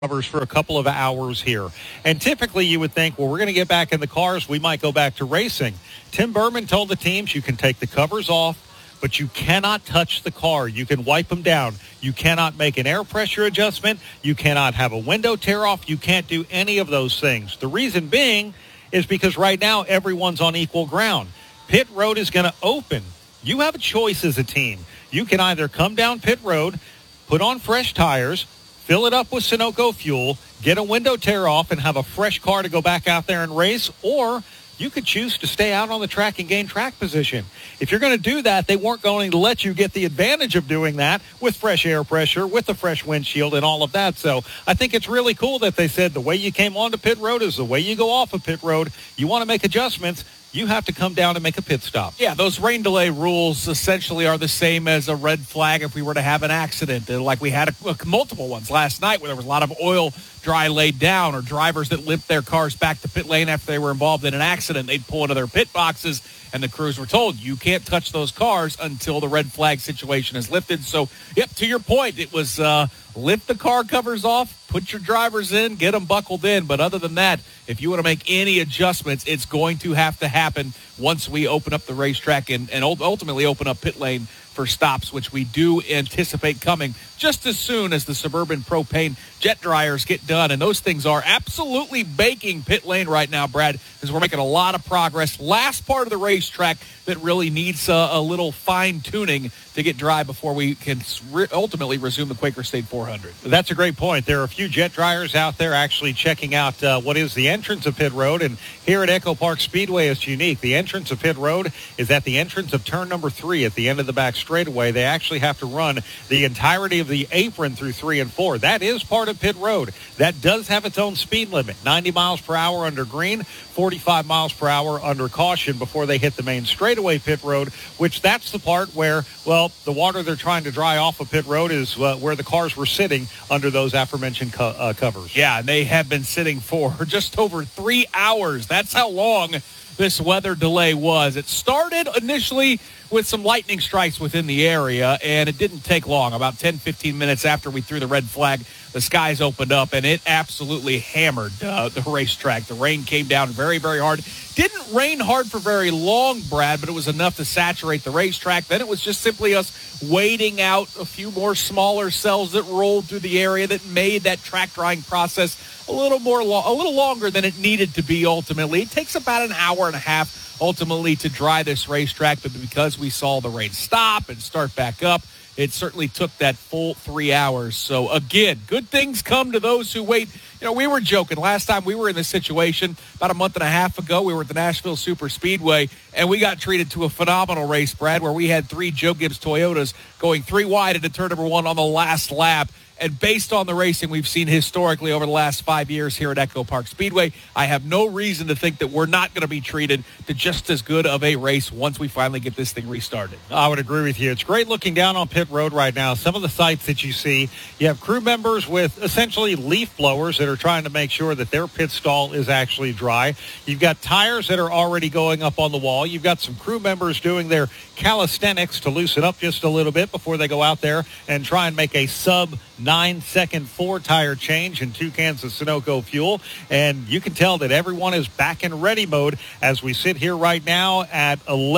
covers for a couple of hours here. And typically you would think, well, we're going to get back in the cars. We might go back to racing. Tim Berman told the teams you can take the covers off, but you cannot touch the car. You can wipe them down. You cannot make an air pressure adjustment. You cannot have a window tear off. You can't do any of those things. The reason being is because right now everyone's on equal ground. Pit road is going to open. You have a choice as a team. You can either come down pit road, put on fresh tires, fill it up with Sunoco fuel, get a window tear off, and have a fresh car to go back out there and race, or you could choose to stay out on the track and gain track position. If you're going to do that, they weren't going to let you get the advantage of doing that with fresh air pressure, with the fresh windshield and all of that. So I think it's really cool that they said the way you came onto pit road is the way you go off of pit road. You want to make adjustments, you have to come down and make a pit stop. Yeah, those rain delay rules essentially are the same as a red flag if we were to have an accident. Like we had multiple ones last night where there was a lot of oil dry laid down, or drivers that limped their cars back to pit lane after they were involved in an accident. They'd pull into their pit boxes, and the crews were told, you can't touch those cars until the red flag situation is lifted. So, yep, to your point, it was lift the car covers off, put your drivers in, get them buckled in. But other than that, if you want to make any adjustments, it's going to have to happen once we open up the racetrack and ultimately open up pit lane for stops, which we do anticipate coming just as soon as the Suburban propane jet dryers get done. And those things are absolutely baking pit lane right now, Brad, because we're making a lot of progress. Last part of the racetrack that really needs a little fine-tuning to get dry before we can ultimately resume the Quaker State 400. That's a great point. There are a few jet dryers out there actually checking out what is the entrance of pit road. And here at Echo Park Speedway, it's unique. The entrance of pit road is at the entrance of turn number 3 at the end of the back straightaway. They actually have to run the entirety of the apron through 3 and 4. That is part of pit road. That does have its own speed limit, 90 miles per hour under green, 45 miles per hour under caution before they hit the main straightaway pit road, which that's the part where, well, the water they're trying to dry off of pit road is where the cars were sitting under those aforementioned covers. Yeah, and they have been sitting for just over 3 hours. That's how long this weather delay was. It started initially with some lightning strikes within the area, and it didn't take long. About 10, 15 minutes after we threw the red flag, the skies opened up, and it absolutely hammered the racetrack. The rain came down very, very hard. Didn't rain hard for very long, Brad, but it was enough to saturate the racetrack. Then it was just simply us waiting out a few more smaller cells that rolled through the area that made that track drying process a little longer than it needed to be ultimately. It takes about an hour and a half ultimately to dry this racetrack, but because we saw the rain stop and start back up, it certainly took that full 3 hours. So, again, good things come to those who wait. You know, we were joking. Last time we were in this situation, about a month and a half ago, we were at the Nashville Super Speedway, and we got treated to a phenomenal race, Brad, where we had 3 Joe Gibbs Toyotas going 3 wide into turn number 1 on the last lap. And based on the racing we've seen historically over the last 5 years here at Echo Park Speedway, I have no reason to think that we're not going to be treated to just as good of a race once we finally get this thing restarted. I would agree with you. It's great looking down on pit road right now. Some of the sites that you see, you have crew members with essentially leaf blowers that are trying to make sure that their pit stall is actually dry. You've got tires that are already going up on the wall. You've got some crew members doing their calisthenics to loosen up just a little bit before they go out there and try and make a sub 9-second 4-tire change and 2 cans of Sunoco fuel. And you can tell that everyone is back in ready mode as we sit here right now at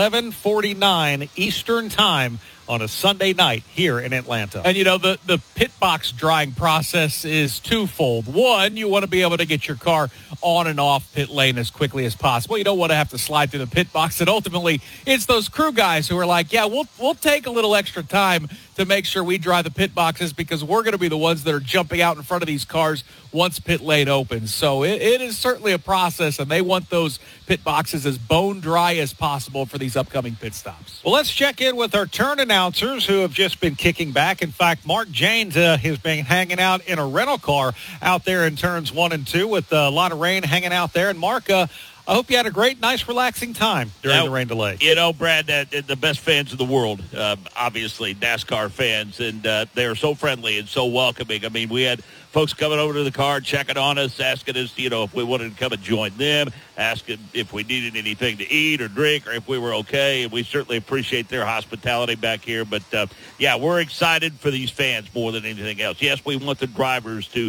11:49 Eastern Time on a Sunday night here in Atlanta. And, you know, the pit box drying process is twofold. One, you want to be able to get your car on and off pit lane as quickly as possible. You don't want to have to slide through the pit box. And ultimately, it's those crew guys who are like, yeah, we'll take a little extra time to make sure we dry the pit boxes because we're going to be the ones that are jumping out in front of these cars once pit lane opens. So it is certainly a process, and they want those pit boxes as bone dry as possible for these upcoming pit stops. Well, let's check in with our turn announcers who have just been kicking back. In fact, Mark Janes has been hanging out in a rental car out there in turns 1 and 2 with a lot of rain hanging out there. And Mark, I hope you had a great, nice, relaxing time during the rain delay. You know, Brad, the best fans in the world, obviously, NASCAR fans, and they're so friendly and so welcoming. I mean, we had folks coming over to the car, checking on us, asking us, you know, if we wanted to come and join them, asking if we needed anything to eat or drink or if we were okay. And we certainly appreciate their hospitality back here. But, yeah, we're excited for these fans more than anything else. Yes, we want the drivers to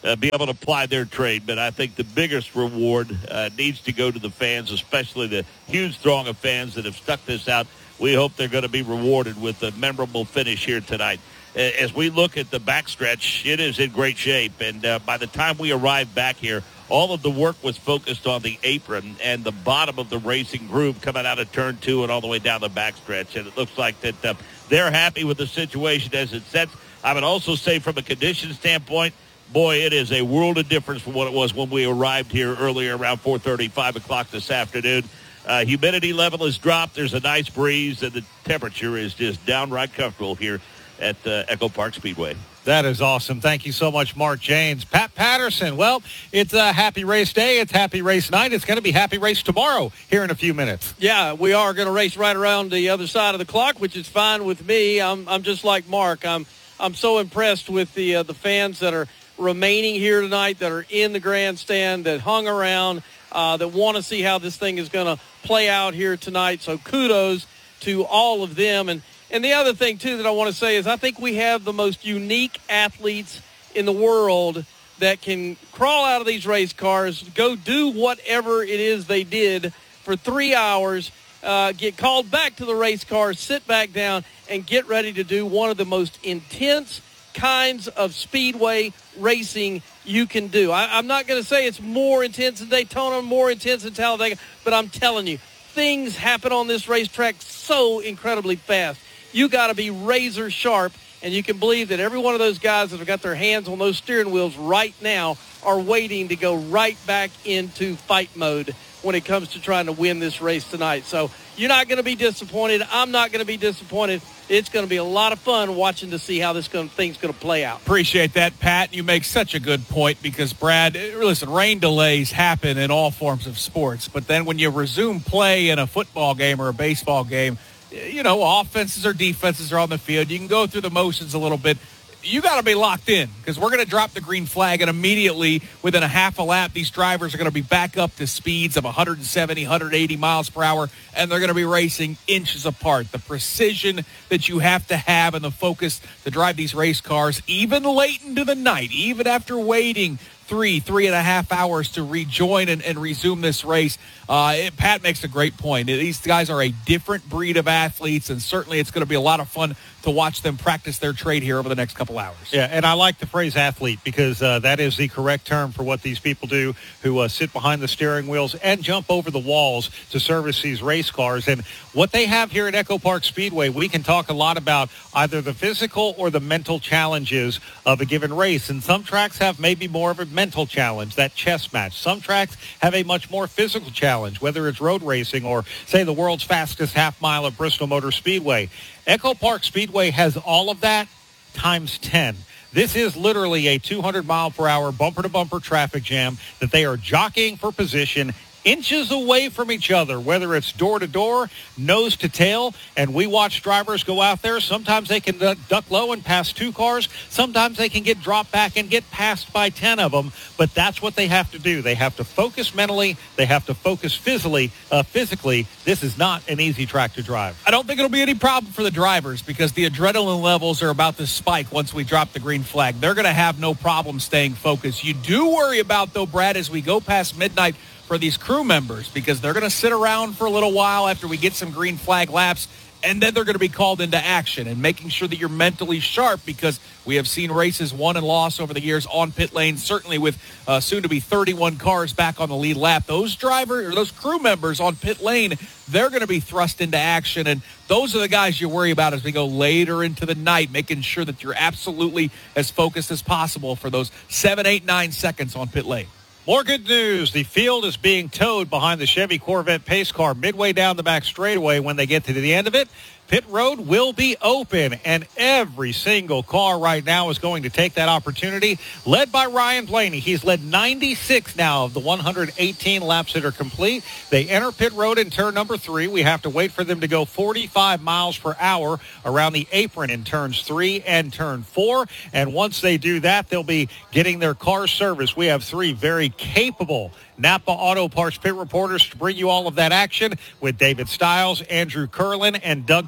be able to apply their trade. But I think the biggest reward needs to go to the fans, especially the huge throng of fans that have stuck this out. We hope they're going to be rewarded with a memorable finish here tonight. As we look at the backstretch, it is in great shape. And by the time we arrived back here, all of the work was focused on the apron and the bottom of the racing groove coming out of turn 2 and all the way down the backstretch. And it looks like that they're happy with the situation as it sets. I would also say from a condition standpoint, boy, it is a world of difference from what it was when we arrived here earlier around 4:30, 5 o'clock this afternoon. Humidity level has dropped. There's a nice breeze, and the temperature is just downright comfortable here at Echo Park Speedway. That is awesome. Thank you so much, Mark Jaynes. Pat Patterson, well, it's a happy race day. It's happy race night. It's going to be happy race tomorrow here in a few minutes. Yeah, we are going to race right around the other side of the clock, which is fine with me. I'm just like Mark. I'm so impressed with the fans that are remaining here tonight, that are in the grandstand, that hung around, that want to see how this thing is going to play out here tonight. So kudos to all of them. And the other thing, too, that I want to say is I think we have the most unique athletes in the world that can crawl out of these race cars, go do whatever it is they did for 3 hours, get called back to the race car, sit back down, and get ready to do one of the most intense kinds of speedway racing you can do. I'm not going to say it's more intense in Daytona, more intense in Talladega, but I'm telling you, things happen on this racetrack so incredibly fast. You got to be razor sharp, and you can believe that every one of those guys that have got their hands on those steering wheels right now are waiting to go right back into fight mode when it comes to trying to win this race tonight. So you're not going to be disappointed. I'm not going to be disappointed. It's going to be a lot of fun watching to see how this thing's going to play out. Appreciate that, Pat. You make such a good point because, Brad, listen, rain delays happen in all forms of sports. But then when you resume play in a football game or a baseball game, you know, offenses or defenses are on the field. You can go through the motions a little bit. You got to be locked in because we're going to drop the green flag, and immediately within a half a lap, these drivers are going to be back up to speeds of 170, 180 miles per hour, and they're going to be racing inches apart. The precision that you have to have and the focus to drive these race cars, even late into the night, even after waiting 3.5 hours to rejoin and resume this race. Pat makes a great point. These guys are a different breed of athletes, and certainly it's going to be a lot of fun to watch them practice their trade here over the next couple hours. Yeah, and I like the phrase athlete because that is the correct term for what these people do who sit behind the steering wheels and jump over the walls to service these race cars. And what they have here at Echo Park Speedway, we can talk a lot about either the physical or the mental challenges of a given race. And some tracks have maybe more of a mental challenge, that chess match. Some tracks have a much more physical challenge, whether it's road racing or, say, the world's fastest half mile at Bristol Motor Speedway. Echo Park Speedway has all of that times 10. This is literally a 200-mile-per-hour bumper-to-bumper traffic jam that they are jockeying for position inches away from each other, whether it's door-to-door, nose-to-tail, and we watch drivers go out there. Sometimes they can duck low and pass 2 cars. Sometimes they can get dropped back and get passed by 10 of them, but that's what they have to do. They have to focus mentally. They have to focus physically. This is not an easy track to drive. I don't think it'll be any problem for the drivers because the adrenaline levels are about to spike once we drop the green flag. They're going to have no problem staying focused. You do worry about, though, Brad, as we go past midnight, for these crew members because they're going to sit around for a little while after we get some green flag laps, and then they're going to be called into action, and making sure that you're mentally sharp because we have seen races won and lost over the years on pit lane, certainly with soon to be 31 cars back on the lead lap. Those crew members on pit lane, they're going to be thrust into action, and those are the guys you worry about as we go later into the night, making sure that you're absolutely as focused as possible for those 7, 8, 9 seconds on pit lane. More good news. The field is being towed behind the Chevy Corvette pace car midway down the back straightaway. When they get to the end of it, pit road will be open, and every single car right now is going to take that opportunity, led by Ryan Blaney. He's led 96 now of the 118 laps that are complete. They enter pit road in turn number 3. We have to wait for them to go 45 miles per hour around the apron in turns 3 and turn 4, and once they do that, they'll be getting their car serviced. We have 3 very capable Napa Auto Parts pit reporters to bring you all of that action with David Stiles, Andrew Curlin, and Doug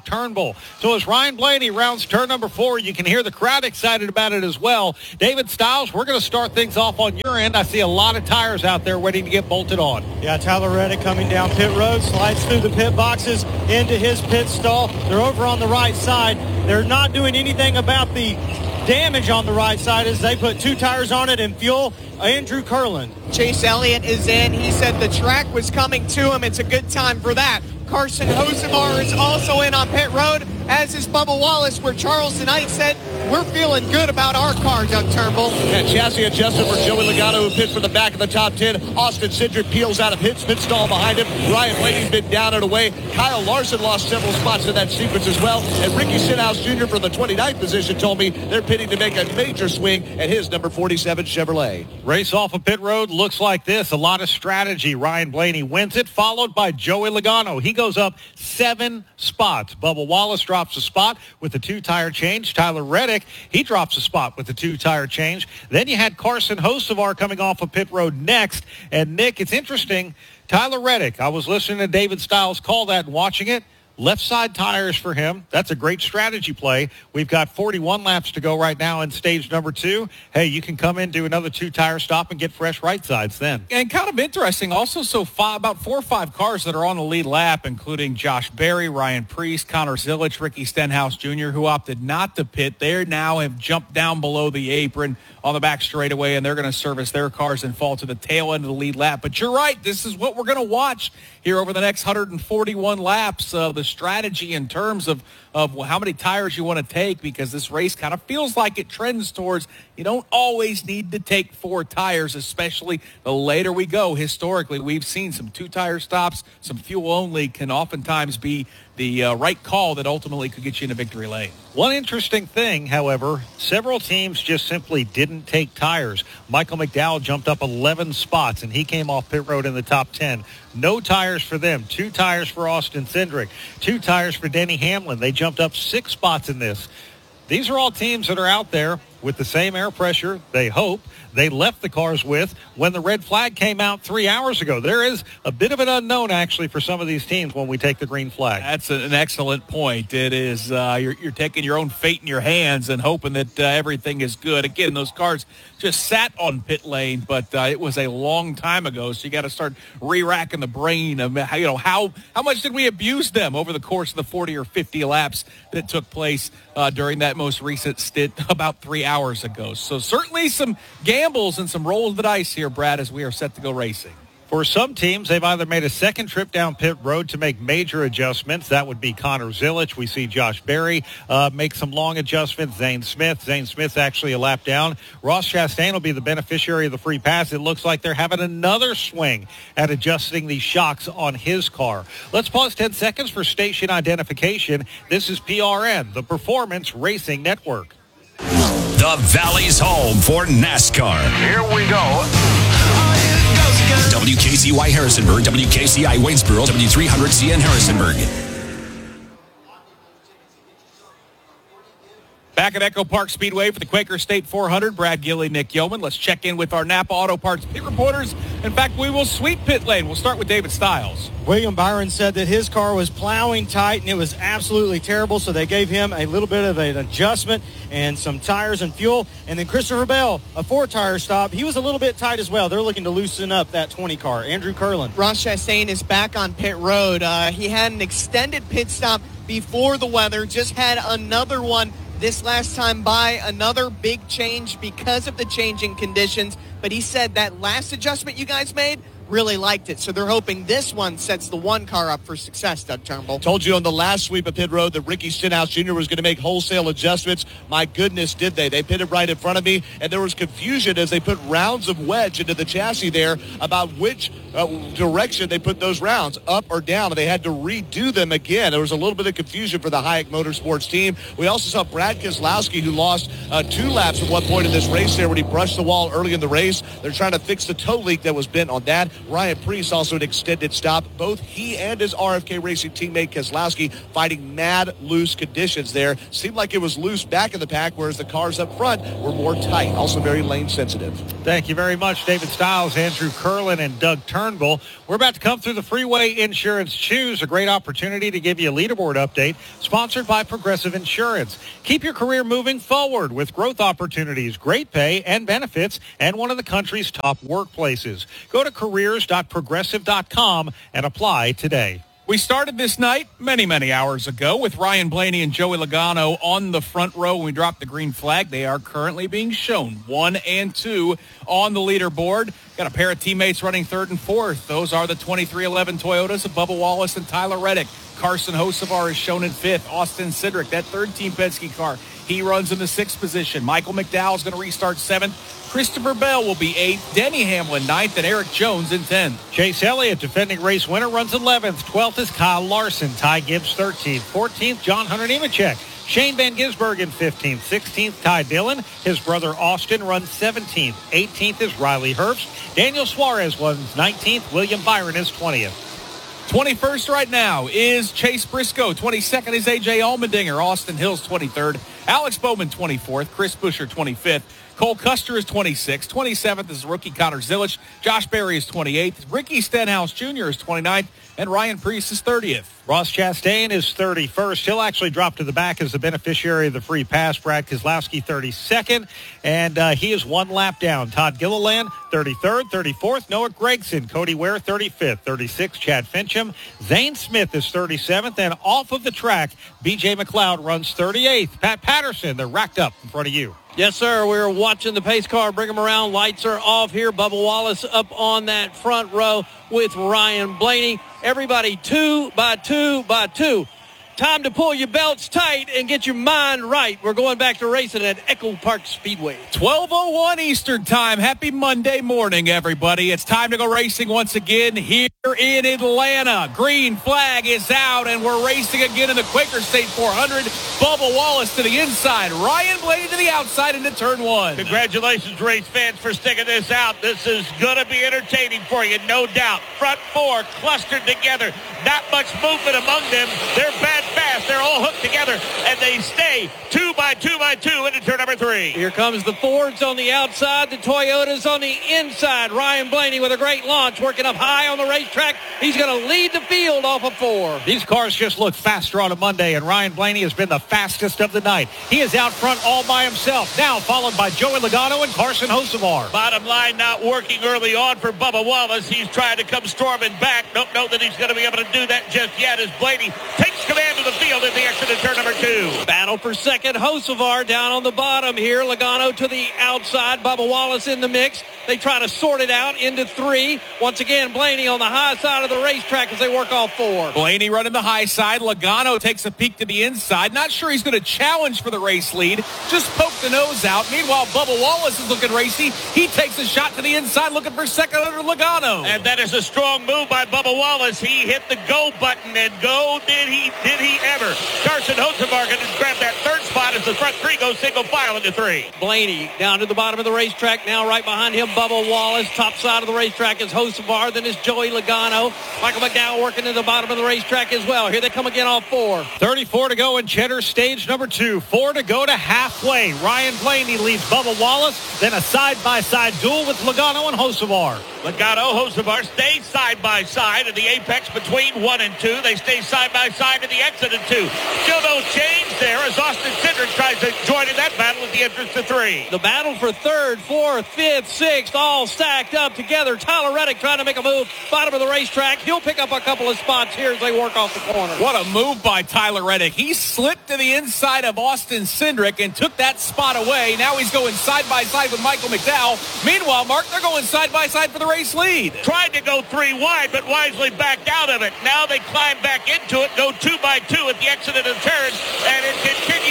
Turnbull. So as Ryan Blaney rounds turn number 4, you can hear the crowd excited about it as well. David Stiles, we're going to start things off on your end. I see a lot of tires out there waiting to get bolted on. Yeah, Tyler Reddick coming down pit road, slides through the pit boxes into his pit stall. They're over on the right side. They're not doing anything about the damage on the right side as they put 2 tires on it and fuel. Andrew Kurland. Chase Elliott is in. He said the track was coming to him. It's a good time for that. Carson Hocevar is also in on pit road, as is Bubba Wallace, where Charles tonight said, we're feeling good about our car, Doug Turnbull. Yeah, chassis adjusted for Joey Logano, who pits for the back of the top 10. Austin Cindric peels out of his pit stall behind him. Ryan Blaney's been down and away. Kyle Larson lost several spots in that sequence as well. And Ricky Stenhouse Jr. for the 29th position told me they're pitting to make a major swing at his number 47 Chevrolet. Race off of pit road looks like this. A lot of strategy. Ryan Blaney wins it, followed by Joey Logano. He goes up 7 spots. Bubba Wallace drops a spot with a 2-tire change. Tyler Reddick, he drops a spot with a 2-tire change. Then you had Carson Hocevar coming off of pit road next. And, Nick, it's interesting. Tyler Reddick, I was listening to David Stiles call that and watching it. Left side tires for him. That's a great strategy play. We've got 41 laps to go right now in stage number 2. Hey, you can come in, do another 2-tire stop, and get fresh right sides then. And kind of interesting also, about 4 or 5 cars that are on the lead lap, including Josh Berry, Ryan Preece, Connor Zilich, Ricky Stenhouse Jr., who opted not to pit. They now have jumped down below the apron on the back straightaway, and they're going to service their cars and fall to the tail end of the lead lap. But you're right. This is what we're going to watch here over the next 141 laps. The strategy in terms of how many tires you want to take, because this race kind of feels like it trends towards you don't always need to take 4 tires, especially the later we go. Historically, we've seen some 2-tire stops, some fuel only can oftentimes be the right call that ultimately could get you in a victory lane. One interesting thing, however, several teams just simply didn't take tires. Michael McDowell jumped up 11 spots, and he came off pit road in the top 10. No tires for them. 2 tires for Austin Cindric. 2 tires for Denny Hamlin. They jumped up 6 spots in this. These are all teams that are out there with the same air pressure, they hope, they left the cars with when the red flag came out 3 hours ago. There is a bit of an unknown, actually, for some of these teams when we take the green flag. That's an excellent point. It is you're taking your own fate in your hands and hoping that everything is good. Again, those cars just sat on pit lane, but it was a long time ago, so you got to start re-racking the brain of how much did we abuse them over the course of the 40 or 50 laps that took place during that most recent stint about 3 hours ago. So certainly some gambles and some rolls of the dice here, Brad, as we are set to go racing. For some teams, they've either made a second trip down pit road to make major adjustments. That would be Connor Zilich. We see Josh Berry make some long adjustments. Zane Smith's actually a lap down. Ross Chastain will be the beneficiary of the free pass. It looks like they're having another swing at adjusting the shocks on his car. Let's pause 10 seconds for station identification. This is PRN, the Performance Racing Network. The Valley's home for NASCAR. Here we go. WKCY Harrisonburg, WKCI Waynesboro, W300CN Harrisonburg. Back at Echo Park Speedway for the Quaker State 400, Brad Gilly, Nick Yeoman. Let's check in with our Napa Auto Parts pit reporters. In fact, we will sweep pit lane. We'll start with David Stiles. William Byron said that his car was plowing tight and it was absolutely terrible, so they gave him a little bit of an adjustment and some tires and fuel. And then Christopher Bell, a 4-tire stop. He was a little bit tight as well. They're looking to loosen up that 20 car. Andrew Kurland. Ross Chastain is back on pit road. He had an extended pit stop before the weather, just had another one this last time by, another big change because of the changing conditions. But he said that last adjustment you guys made, really liked it. So they're hoping this one sets the 1 car up for success, Doug Turnbull. Told you on the last sweep of pit road that Ricky Stenhouse Jr. was going to make wholesale adjustments. My goodness, did they. They pitted right in front of me, and there was confusion as they put rounds of wedge into the chassis there about which direction they put those rounds, up or down, and they had to redo them again. There was a little bit of confusion for the Hayek Motorsports team. We also saw Brad Keselowski, who lost 2 laps at one point in this race there when he brushed the wall early in the race. They're trying to fix the toe leak that was bent on that. Ryan Preece also an extended stop. Both he and his RFK Racing teammate Keselowski fighting mad loose conditions there. Seemed like it was loose back in the pack, whereas the cars up front were more tight, also very lane sensitive. Thank you very much, David Stiles, Andrew Curlin, and Doug Turnbull. We're about to come through the Freeway Insurance Choose, a great opportunity to give you a leaderboard update, sponsored by Progressive Insurance. Keep your career moving forward with growth opportunities, great pay and benefits, and one of the country's top workplaces. Go to careers.progressive.com and apply today. We started this night many, many hours ago with Ryan Blaney and Joey Logano on the front row when we dropped the green flag. They are currently being shown 1 and 2 on the leaderboard. Got a pair of teammates running 3rd and 4th. Those are the 2311 Toyotas of Bubba Wallace and Tyler Reddick. Carson Hocevar is shown in 5th. Austin Cindric, that 3rd Team Penske car, he runs in the 6th position. Michael McDowell is going to restart 7th. Christopher Bell will be 8th. Denny Hamlin 9th, and Eric Jones in 10th. Chase Elliott, defending race winner, runs 11th. 12th is Kyle Larson. Ty Gibbs 13th. 14th, John Hunter Nemechek. Shane Van Gisbergen in 15th. 16th, Ty Dillon. His brother Austin runs 17th. 18th is Riley Herbst. Daniel Suarez runs 19th. William Byron is 20th. 21st right now is Chase Briscoe. 22nd is A.J. Allmendinger. Austin Hill's 23rd. Alex Bowman 24th. Chris Buescher 25th. Cole Custer is 26th. 27th is rookie Connor Zilich. Josh Berry is 28th. Ricky Stenhouse Jr. is 29th. And Ryan Preece is 30th. Ross Chastain is 31st. He'll actually drop to the back as the beneficiary of the free pass. Brad Keselowski 32nd, and he is 1 lap down. Todd Gilliland 33rd, 34th. Noah Gragson, Cody Ware 35th, 36th. Chad Fincham. Zane Smith is 37th, and off of the track, B.J. McLeod runs 38th. Pat Patterson, they're racked up in front of you. Yes, sir. We're watching the pace car bring them around. Lights are off here. Bubba Wallace up on that front row with Ryan Blaney. Everybody 2 by 2 by 2. Time to pull your belts tight and get your mind right. We're going back to racing at Echo Park Speedway. 12:01 Eastern Time. Happy Monday morning, everybody. It's time to go racing once again here in Atlanta. Green flag is out, and we're racing again in the Quaker State 400. Bubba Wallace to the inside. Ryan Blaney to the outside into turn 1. Congratulations, race fans, for sticking this out. This is going to be entertaining for you, no doubt. Front 4 clustered together. Not much movement among them. They're bad fast. They're all hooked together, and they stay 2 by 2 by 2 into turn number 3. Here comes the Fords on the outside, the Toyotas on the inside. Ryan Blaney with a great launch, working up high on the racetrack. He's going to lead the field off of 4. These cars just look faster on a Monday, and Ryan Blaney has been the fastest of the night. He is out front all by himself, now followed by Joey Logano and Carson Hocevar. Bottom line not working early on for Bubba Wallace. He's trying to come storming back. Don't know that he's going to be able to do that just yet as Blaney takes command of the field at the exit of turn number 2. Battle for second. Hocevar down on the bottom here. Logano to the outside. Bubba Wallace in the mix. They try to sort it out into 3. Once again, Blaney on the high side of the racetrack as they work off 4. Blaney running the high side. Logano takes a peek to the inside. Not sure he's going to challenge for the race lead. Just poke the nose out. Meanwhile, Bubba Wallace is looking racy. He takes a shot to the inside looking for second under Logano. And that is a strong move by Bubba Wallace. He hit the go button, and go did he ever. Carson Hocevar going to grab that 3rd spot as the front 3 goes single file into 3. Blaney down to the bottom of the racetrack. Now right behind him, Bubba Wallace. Top side of the racetrack is Hocevar. Then is Joey Logano. Michael McDowell working at the bottom of the racetrack as well. Here they come again off 4. 34 to go in Cheddar stage number 2. 4 to go to halfway. Ryan Blaney leads Bubba Wallace. Then a side-by-side duel with Logano and Hocevar. Logano, Hocevar stay side-by-side at the apex between 1 and 2. They stay side-by-side at the exit of 2. Still no change there as Austin Cindric tries to join in that battle at the entrance to 3. The battle for 3rd, 4th, 5th, 6th, all stacked up together. Tyler Reddick trying to make a move. Bottom of the racetrack. He'll pick up a couple of spots here as they work off the corner. What a move by Tyler Reddick. He slipped to the inside of Austin Cindric and took that spot away. Now he's going side-by-side with Michael McDowell. Meanwhile, Mark, they're going side-by-side for the race lead. Tried to go 3 wide, but wisely backed out of it. Now they climb back into it, go 2 by 2 at the exit of the turn, and it continues to be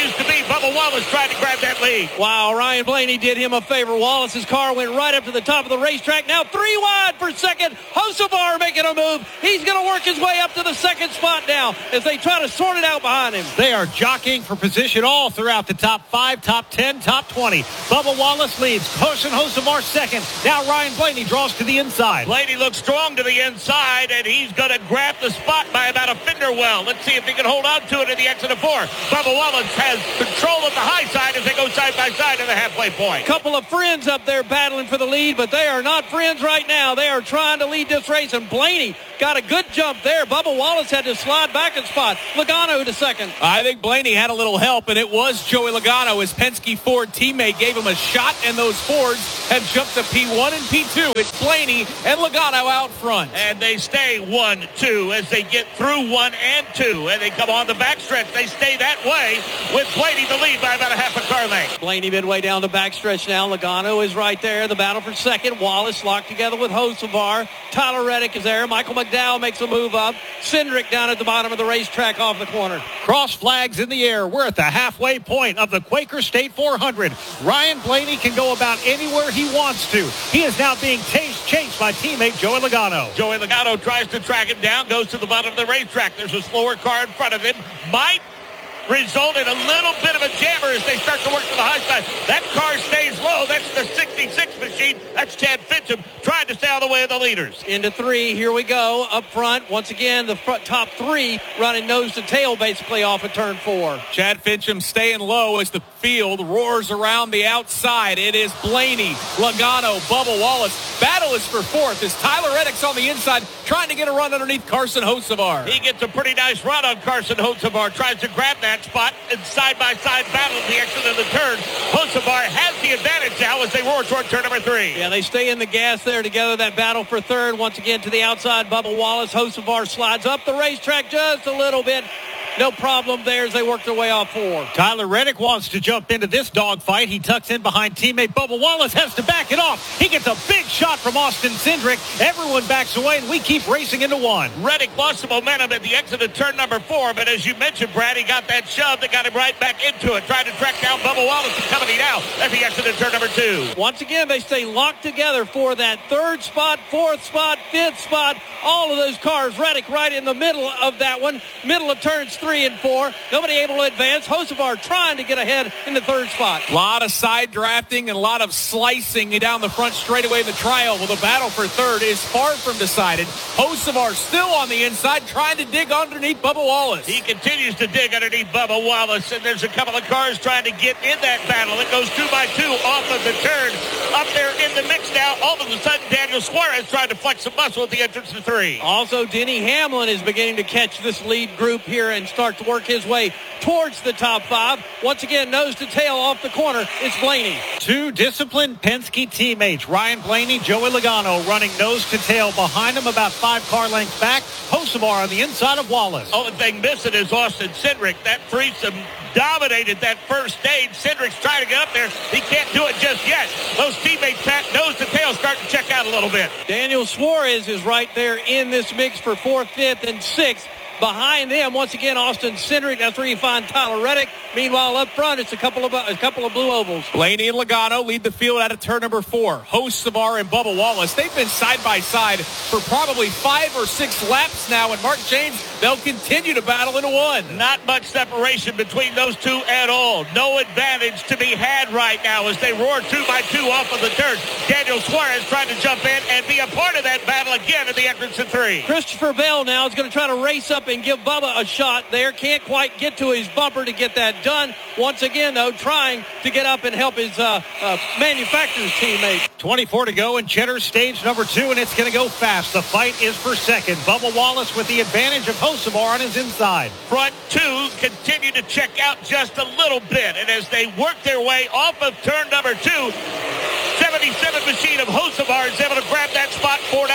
Bubba Wallace tried to grab that lead. Wow, Ryan Blaney did him a favor. Wallace's car went right up to the top of the racetrack. Now 3 wide for second. Hocevar making a move. He's going to work his way up to the second spot now as they try to sort it out behind him. They are jockeying for position all throughout the top 5, top 10, top 20. Bubba Wallace leads. Carson Hocevar second. Now Ryan Blaney draws to the inside. Blaney looks strong to the inside, and he's going to grab the spot by about a finger well. Let's see if he can hold on to it in the exit of 4. Bubba Wallace has control of the high side as they go side by side to the halfway point. Couple of friends up there battling for the lead, but they are not friends right now. They are trying to lead this race, and Blaney got a good jump there. Bubba Wallace had to slide back a spot. Logano to second. I think Blaney had a little help, and it was Joey Logano. His Penske Ford teammate gave him a shot, and those Fords have jumped to P1 and P2. It's Blaney and Logano out front. And they stay 1-2 as they get through 1 and 2, and they come on the backstretch. They stay that way with Blaney the lead by about a half a car length. Blaney midway down the backstretch now. Logano is right there. The battle for second. Wallace locked together with Hocevar. Tyler Reddick is there. Michael McDowell makes a move up. Cindric down at the bottom of the racetrack off the corner. Cross flags in the air. We're at the halfway point of the Quaker State 400. Ryan Blaney can go about anywhere he wants to. He is now being chased by teammate Joey Logano. Joey Logano tries to track him down, goes to the bottom of the racetrack. There's a slower car in front of him. Might result in a little bit of a jammer as they start to work to the high side. That car stays low. That's the 66 machine. That's Chad Fincham trying to stay out of the way of the leaders. Into 3. Here we go. Up front. Once again, the top 3 running nose to tail basically off of turn 4. Chad Fincham staying low as the field roars around the outside. It is Blaney, Logano, Bubba Wallace. Battle is for 4th as Tyler Reddick's on the inside trying to get a run underneath Carson Hocevar. He gets a pretty nice run on Carson Hocevar. Tries to grab that spot in side-by-side battle at the exit of the turn. Hocevar has the advantage now as they roar toward turn number 3. Yeah, they stay in the gas there together. That battle for third. Once again to the outside, Bubba Wallace. Hocevar slides up the racetrack just a little bit. No problem there as they work their way off 4. Tyler Reddick wants to jump into this dogfight. He tucks in behind teammate Bubba Wallace, has to back it off. He gets a big shot from Austin Cindric. Everyone backs away, and we keep racing into 1. Reddick lost the momentum at the exit of turn number 4, but as you mentioned, Brad, he got that shove that got him right back into it. Trying to track down Bubba Wallace and company now at the exit of turn number 2. Once again, they stay locked together for that 3rd spot, 4th spot, 5th spot. All of those cars, Reddick right in the middle of that one, middle of turns 3 and 4. Nobody able to advance. Hocevar trying to get ahead in the 3rd spot. A lot of side drafting and a lot of slicing down the front straightaway in the trial. Well, the battle for 3rd is far from decided. Hocevar still on the inside trying to dig underneath Bubba Wallace. He continues to dig underneath Bubba Wallace, and there's a couple of cars trying to get in that battle. It goes 2 by 2 off of the turn. Up there in the mix now. All of a sudden, Daniel Suarez trying to flex some muscle at the entrance to 3. Also, Denny Hamlin is beginning to catch this lead group here and start to work his way towards the top 5. Once again, nose to tail off the corner. It's Blaney. 2 disciplined Penske teammates, Ryan Blaney, Joey Logano, running nose to tail behind him, about 5 car lengths back. Hocevar on the inside of Wallace. Only thing missing is Austin Cindric. That threesome dominated that first stage. Cindric's trying to get up there. He can't do it just yet. Those teammates, Pat, nose to tail, starting to check out a little bit. Daniel Suarez is right there in this mix for 4th, 5th, and 6th. Behind them, once again, Austin Cindric. That's where you find Tyler Reddick. Meanwhile, up front, it's a couple of blue ovals. Blaney and Logano lead the field out of turn number 4. Hocevar and Bubba Wallace. They've been side by side for probably 5 or 6 laps now. And Mark James, they'll continue to battle into 1. Not much separation between those two at all. No advantage to be had right now as they roar 2 by 2 off of the turn. Daniel Suarez trying to jump in and be a part of that battle again at the entrance to 3. Christopher Bell now is going to try to race up and give Bubba a shot there. Can't quite get to his bumper to get that done. Once again, though, trying to get up and help his manufacturer's teammate. 24 to go in Cheddar stage number 2, and it's going to go fast. The fight is for second. Bubba Wallace with the advantage of Hocevar on his inside. Front 2 continue to check out just a little bit, and as they work their way off of turn number 2, 77 machine of Hocevar is able to grab that spot for now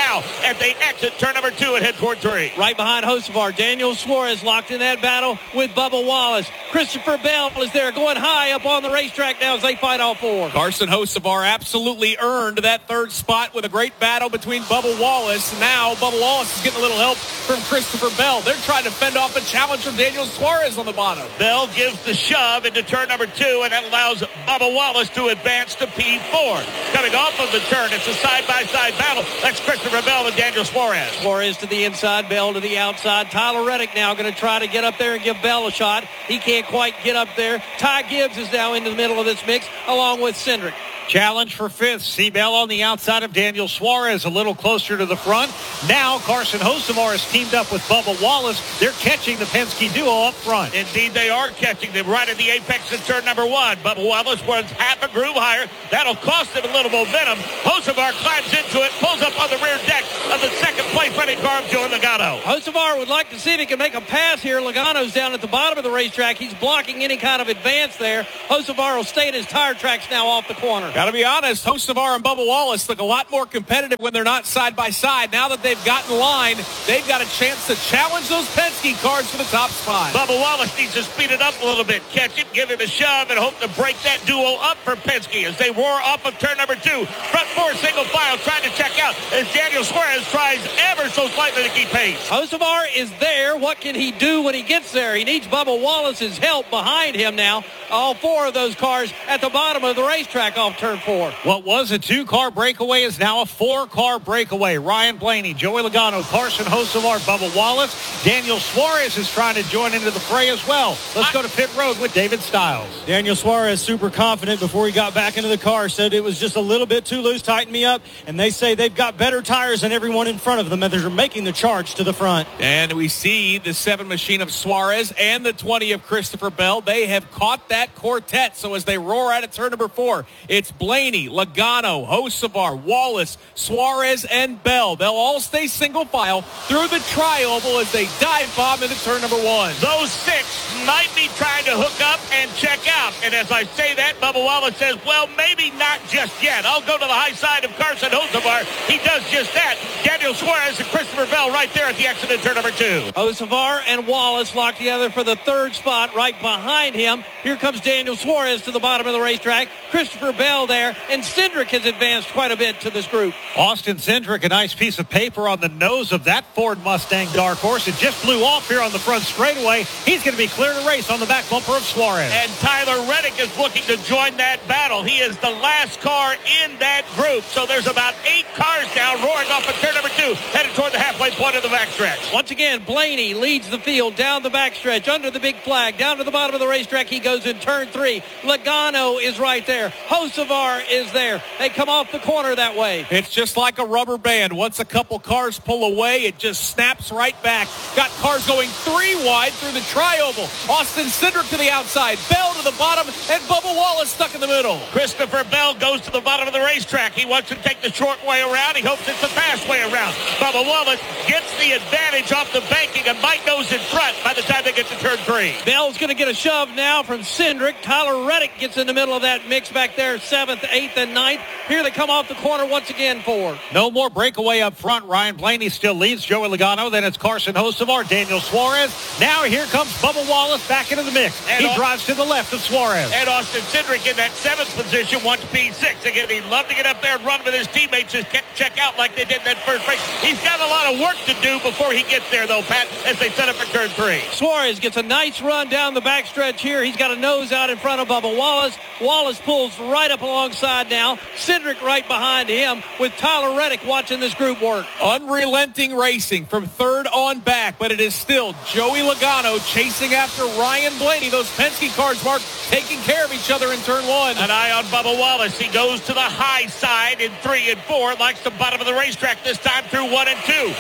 as they exit turn number 2 and head toward 3. Right behind Hocevar, Daniel Suarez locked in that battle with Bubba Wallace. Christopher Bell is there going high up on the racetrack now as they fight all 4. Carson Hocevar absolutely earned that 3rd spot with a great battle between Bubba Wallace. Now Bubba Wallace is getting a little help from Christopher Bell. They're trying to fend off a challenge from Daniel Suarez on the bottom. Bell gives the shove into turn number 2, and that allows Bubba Wallace to advance to P4. Coming off of the turn, it's a side-by-side battle. That's Christopher Bell and Daniel Suarez. Suarez to the inside, Bell to the outside. Tyler Reddick now going to try to get up there and give Bell a shot. He can't quite get up there. Ty Gibbs is now into the middle of this mix, along with Cindric. Challenge for 5th. C. Bell on the outside of Daniel Suarez, a little closer to the front. Now Carson Hocevar is teamed up with Bubba Wallace. They're catching the Penske duo up front. Indeed, they are catching them right at the apex in turn number 1. Bubba Wallace runs half a groove higher. That'll cost him a little momentum. Hocevar climbs into it, pulls up on the rear deck of the second place running car of Joey Logano. Hocevar would like to see if he can make a pass here. Logano's down at the bottom of the racetrack. He's blocking any kind of advance there. Hocevar will stay at his tire tracks now off the corner. Got to be honest, Hocevar and Bubba Wallace look a lot more competitive when they're not side by side. Now that they've gotten line, they've got a chance to challenge those Penske cars for the top spot. Bubba Wallace needs to speed it up a little bit, catch it, give him a shove, and hope to break that duo up for Penske as they roar off of turn number 2. Front 4 single file trying to check out as Daniel Suarez tries ever so slightly to keep pace. Hocevar is there. What can he do when he gets there? He needs Bubba Wallace's help behind him now. All 4 of those cars at the bottom of the racetrack off turn 4. What was a 2-car breakaway is now a 4-car breakaway. Ryan Blaney, Joey Logano, Carson Hocevar, Bubba Wallace. Daniel Suarez is trying to join into the fray as well. Let's go to pit road with David Stiles. Daniel Suarez, super confident before he got back into the car, said it was just a little bit too loose, tighten me up, and they say they've got better tires than everyone in front of them, and they're making the charge to the front. And we see the 7 machine of Suarez and the 20 of Christopher Bell. They have caught that quartet, so as they roar out at turn number 4, it's Blaney, Logano, Hocevar, Wallace, Suarez, and Bell. They'll all stay single file through the tri-oval as they dive bomb into turn number 1. Those 6 might be trying to hook up and check out. And as I say that, Bubba Wallace says, well, maybe not just yet. I'll go to the high side of Carson Hocevar. He does just that. Daniel Suarez and Christopher Bell right there at the exit of turn number 2. Hocevar and Wallace locked together for the 3rd spot right behind him. Here comes Daniel Suarez to the bottom of the racetrack. Christopher Bell there, and Cindric has advanced quite a bit to this group. Austin Cindric, a nice piece of paper on the nose of that Ford Mustang Dark Horse. It just blew off here on the front straightaway. He's going to be clear to race on the back bumper of Suarez. And Tyler Reddick is looking to join that battle. He is the last car in that group. So there's about 8 cars now roaring off of turn number 2, headed toward the halfway point of the backstretch. Once again, Blaney leads the field down the backstretch, under the big flag, down to the bottom of the racetrack. He goes in turn 3. Logano is right there. Hocevar is there. They come off the corner that way. It's just like a rubber band. Once a couple cars pull away, it just snaps right back. Got cars going 3 wide through the tri-oval. Austin Cindric to the outside, Bell to the bottom, and Bubba Wallace stuck in the middle. Christopher Bell goes to the bottom of the racetrack. He wants to take the short way around. He hopes it's the fast way around. Bubba Wallace gets the advantage off the banking and Mike goes in front by the time they get to turn 3. Bell's going to get a shove now from Cindric. Tyler Reddick gets in the middle of that mix back there, 7th, 8th, and 9th. Here they come off the corner once again for. No more breakaway up front. Ryan Blaney still leads Joey Logano. Then it's Carson Hocevar, Daniel Suarez. Now here comes Bubba Wallace back into the mix. And he drives to the left of Suarez. And Austin Cindric in that 7th position, wants P6. Again, he'd love to get up there and run with his teammates, just check out like they did in that first race. He's got a lot of work to do before he gets there, though, Pat, as they set up for turn 3. Suarez gets a nice run down the backstretch here. He's got a nose out in front of Bubba Wallace. Wallace pulls right up alongside now. Cindric right behind him with Tyler Reddick watching this group work. Unrelenting racing from 3rd on back, but it is still Joey Logano chasing after Ryan Blaney. Those Penske cars, Mark, taking care of each other in turn 1. An eye on Bubba Wallace. He goes to the high side in 3 and 4. Likes the bottom of the racetrack this time through 1 and 2.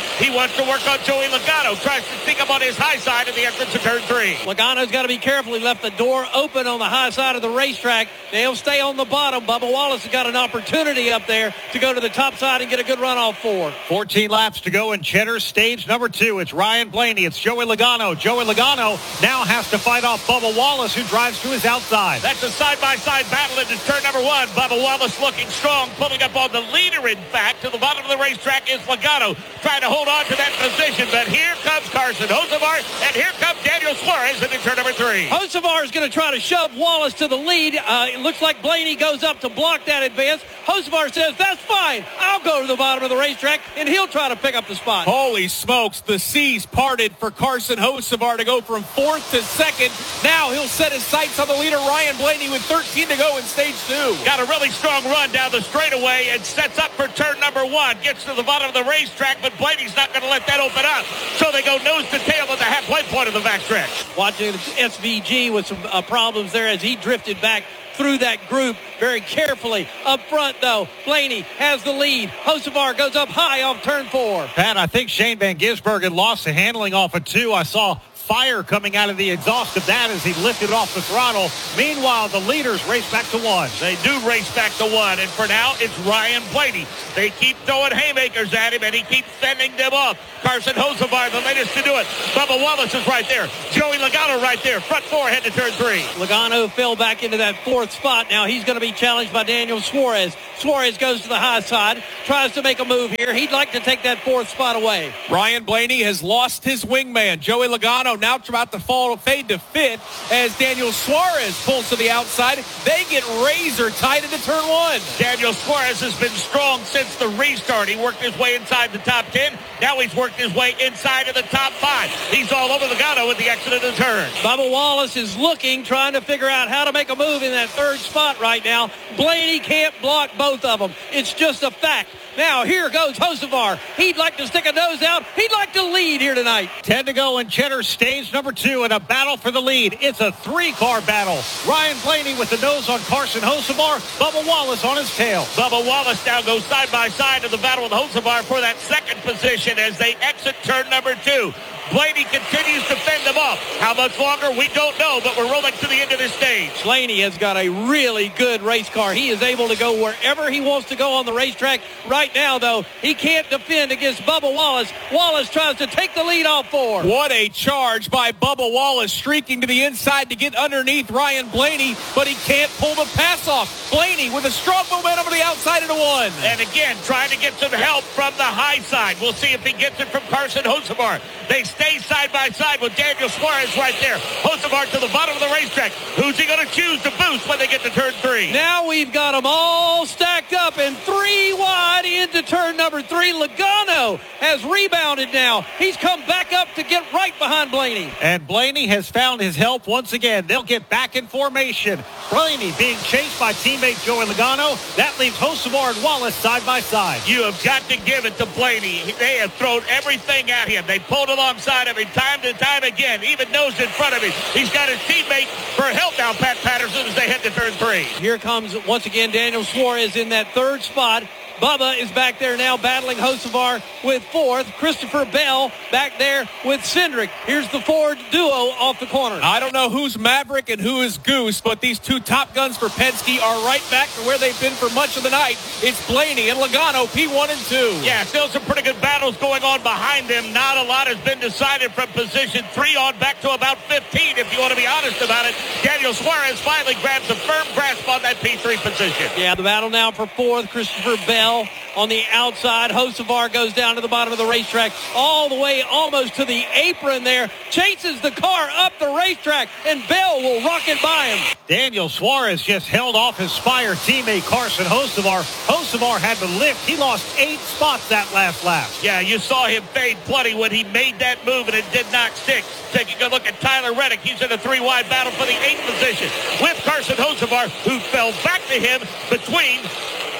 He wants to work on Joey Logano. Tries to stick him on his high side at the entrance of turn 3. Logano's got to be careful. He left the door open on the high side of the racetrack. They'll stay on the bottom. Bubba Wallace has got an opportunity up there to go to the top side and get a good run off 4. 14 laps to go in Cheddar's stage number 2. It's Ryan Blaney. It's Joey Logano. Joey Logano now has to fight off Bubba Wallace, who drives to his outside. That's a side-by-side battle into turn number 1. Bubba Wallace looking strong, pulling up on the leader, in fact. To the bottom of the racetrack is Logano, trying to hold on to that position. But here comes Carson Hocevar, and here comes Daniel Suarez into turn number 3. Hocevar is going to try to shove Wallace to the lead. It looks like Blaney goes up to block that advance. Hocevar says, that's fine. I'll go to the bottom of the racetrack, and he'll try to pick up the spot. Holy smokes, the seas parted for Carson Hocevar to go from 4th to 2nd. Now he'll set his sights on the leader, Ryan Blaney, with 13 to go in stage 2. Got a really strong run down the straightaway and sets up for turn number 1. Gets to the bottom of the racetrack, but Blaney's not going to let that open up. So they go nose to tail at the halfway point of the backstretch. Watching SVG with some problems there as he drifted back through that group very carefully. Up front, though, Blaney has the lead. Hocevar goes up high off turn 4. Pat, I think Shane Van Gisbergen lost the handling off of 2. I saw fire coming out of the exhaust of that as he lifted off the throttle. Meanwhile, the leaders race back to 1. They do race back to 1, and for now, it's Ryan Blaney. They keep throwing haymakers at him, and he keeps fending them off. Carson Hocevar, the latest to do it. Bubba Wallace is right there. Joey Logano right there. Front 4 head to turn 3. Logano fell back into that 4th spot. Now he's going to be challenged by Daniel Suarez. Suarez goes to the high side, tries to make a move here. He'd like to take that 4th spot away. Ryan Blaney has lost his wingman. Joey Logano now about to fade to 5th as Daniel Suarez pulls to the outside. They get razor tight into turn 1. Daniel Suarez has been strong since the restart. He worked his way inside the top 10. Now he's worked his way inside of the top 5. He's all over Logano at the exit of the turn. Bubba Wallace is looking, trying to figure out how to make a move in that 3rd spot right now. Blaney can't block both of them. It's just a fact. Now here goes Hocevar. He'd like to stick a nose out. He'd like to lead here tonight. 10 to go in Cheddar stage number 2 in a battle for the lead. It's a 3-car battle. Ryan Blaney with the nose on Carson Hocevar. Bubba Wallace on his tail. Bubba Wallace now goes side by side in the battle with Hocevar for that 2nd position as they exit turn number 2. Blaney continues to fend them off. How much longer, we don't know, but we're rolling to the end of this stage. Blaney has got a really good race car. He is able to go wherever he wants to go on the racetrack. Right now, though, he can't defend against Bubba Wallace. Wallace tries to take the lead off 4. What a charge by Bubba Wallace, streaking to the inside to get underneath Ryan Blaney, but he can't pull the pass off. Blaney with a strong momentum on the outside into 1. And again, trying to get some help from the high side. We'll see if he gets it from Carson Hocevar. They stay side by side with Daniel Suarez right there. Hocevar to the bottom of the racetrack. Who's he going to choose to boost when they get to turn 3? Now we've got them all stacked up and 3 wide into turn number 3. Logano has rebounded now. He's come back up to get right behind Blaney. And Blaney has found his help once again. They'll get back in formation. Blaney being chased by teammate Joey Logano. That leaves Hocevar and Wallace side by side. You have got to give it to Blaney. They have thrown everything at him. They pulled alongside of him time to time again, even nosed in front of him. He's got his teammate for help now, Pat Patterson, as they head to turn 3. Here comes, once again, Daniel Suarez in that 3rd spot. Bubba is back there now battling Hocevar with 4th. Christopher Bell back there with Cindric. Here's the Ford duo off the corner. I don't know who's Maverick and who is Goose, but these 2 top guns for Penske are right back to where they've been for much of the night. It's Blaney and Logano, P1 and 2. Yeah, still some pretty good battles going on behind them. Not a lot has been decided from position 3 on back to about 15, if you want to be honest about it. Daniel Suarez finally grabs a firm grasp on that P3 position. Yeah, the battle now for 4th. Christopher Bell on the outside. Hocevar goes down to the bottom of the racetrack, all the way almost to the apron there, chases the car up the racetrack, and Bell will rocket by him. Daniel Suarez just held off his Spire teammate Carson Hocevar. Hocevar had to lift. He lost 8 spots that last lap. Yeah, you saw him fade plenty when he made that move, and it did not stick. Taking a look at Tyler Reddick, he's in a 3-wide battle for the 8th position with Carson Hocevar, who fell back to him between turn 4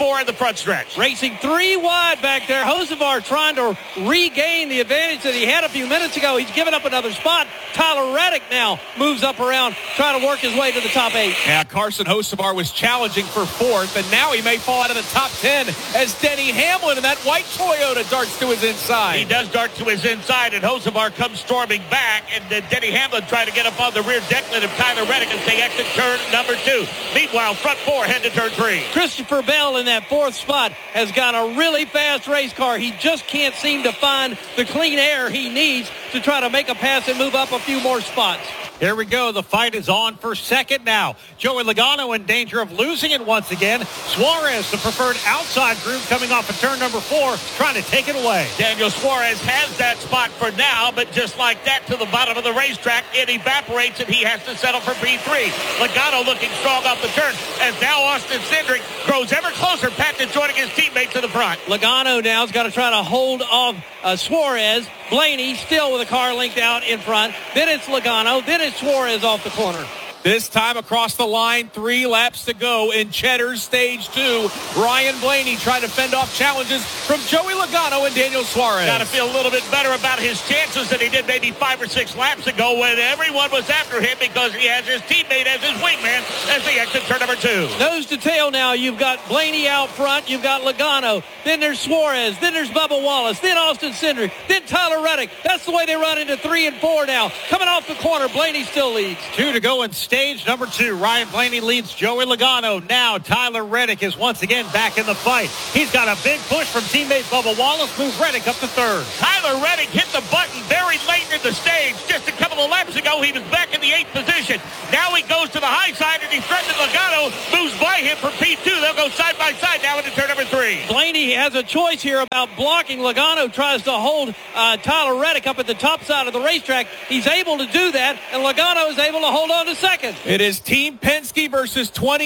4 in the front stretch. Racing 3 wide back there. Hocevar trying to regain the advantage that he had a few minutes ago. He's given up another spot. Tyler Reddick now moves up around, trying to work his way to the top 8. Yeah, Carson Hocevar was challenging for 4th, and now he may fall out of the top 10 as Denny Hamlin in that white Toyota darts to his inside. He does dart to his inside, and Hocevar comes storming back, and Denny Hamlin trying to get up on the rear decklet of Tyler Reddick as they exit turn number 2. Meanwhile, front 4 head to turn 3. Christopher Bell in that 4th spot has got a really fast race car. He just can't seem to find the clean air he needs to try to make a pass and move up a few more spots. Here we go. The fight is on for second now. Joey Logano in danger of losing it once again. Suarez, the preferred outside group, coming off of turn number 4, trying to take it away. Daniel Suarez has that spot for now, but just like that to the bottom of the racetrack, it evaporates and he has to settle for P3. Logano looking strong off the turn as now Austin Cindric grows ever closer. Patton joining his teammates to the front. Logano now has got to try to hold off Suarez. Blaney still with a car linked out in front. Then it's Logano. Then it's Suarez off the corner. This time across the line, 3 laps to go in Cheddar's Stage 2. Ryan Blaney trying to fend off challenges from Joey Logano and Daniel Suarez. Got to feel a little bit better about his chances than he did maybe 5 or 6 laps ago when everyone was after him because he has his teammate as his wingman as they exit turn number 2. Nose to tail now. You've got Blaney out front. You've got Logano. Then there's Suarez. Then there's Bubba Wallace. Then Austin Cindric. Then Tyler Reddick. That's the way they run into 3 and 4 now. Coming off the corner, Blaney still leads. 2 to go in stage number 2. Ryan Blaney leads Joey Logano. Now Tyler Reddick is once again back in the fight. He's got a big push from teammate Bubba Wallace. Moves Reddick up to 3rd. Tyler Reddick hit the button very late in the stage. Just a couple of laps ago, he was back in the 8th position. Now he goes to the high side and he threatens Logano. Moves by him for P2. They'll go side by side now into turn number 3. Blaney has a choice here about blocking. Logano tries to hold Tyler Reddick up at the top side of the racetrack. He's able to do that, and Logano is able to hold on to 2nd. It is Team Penske versus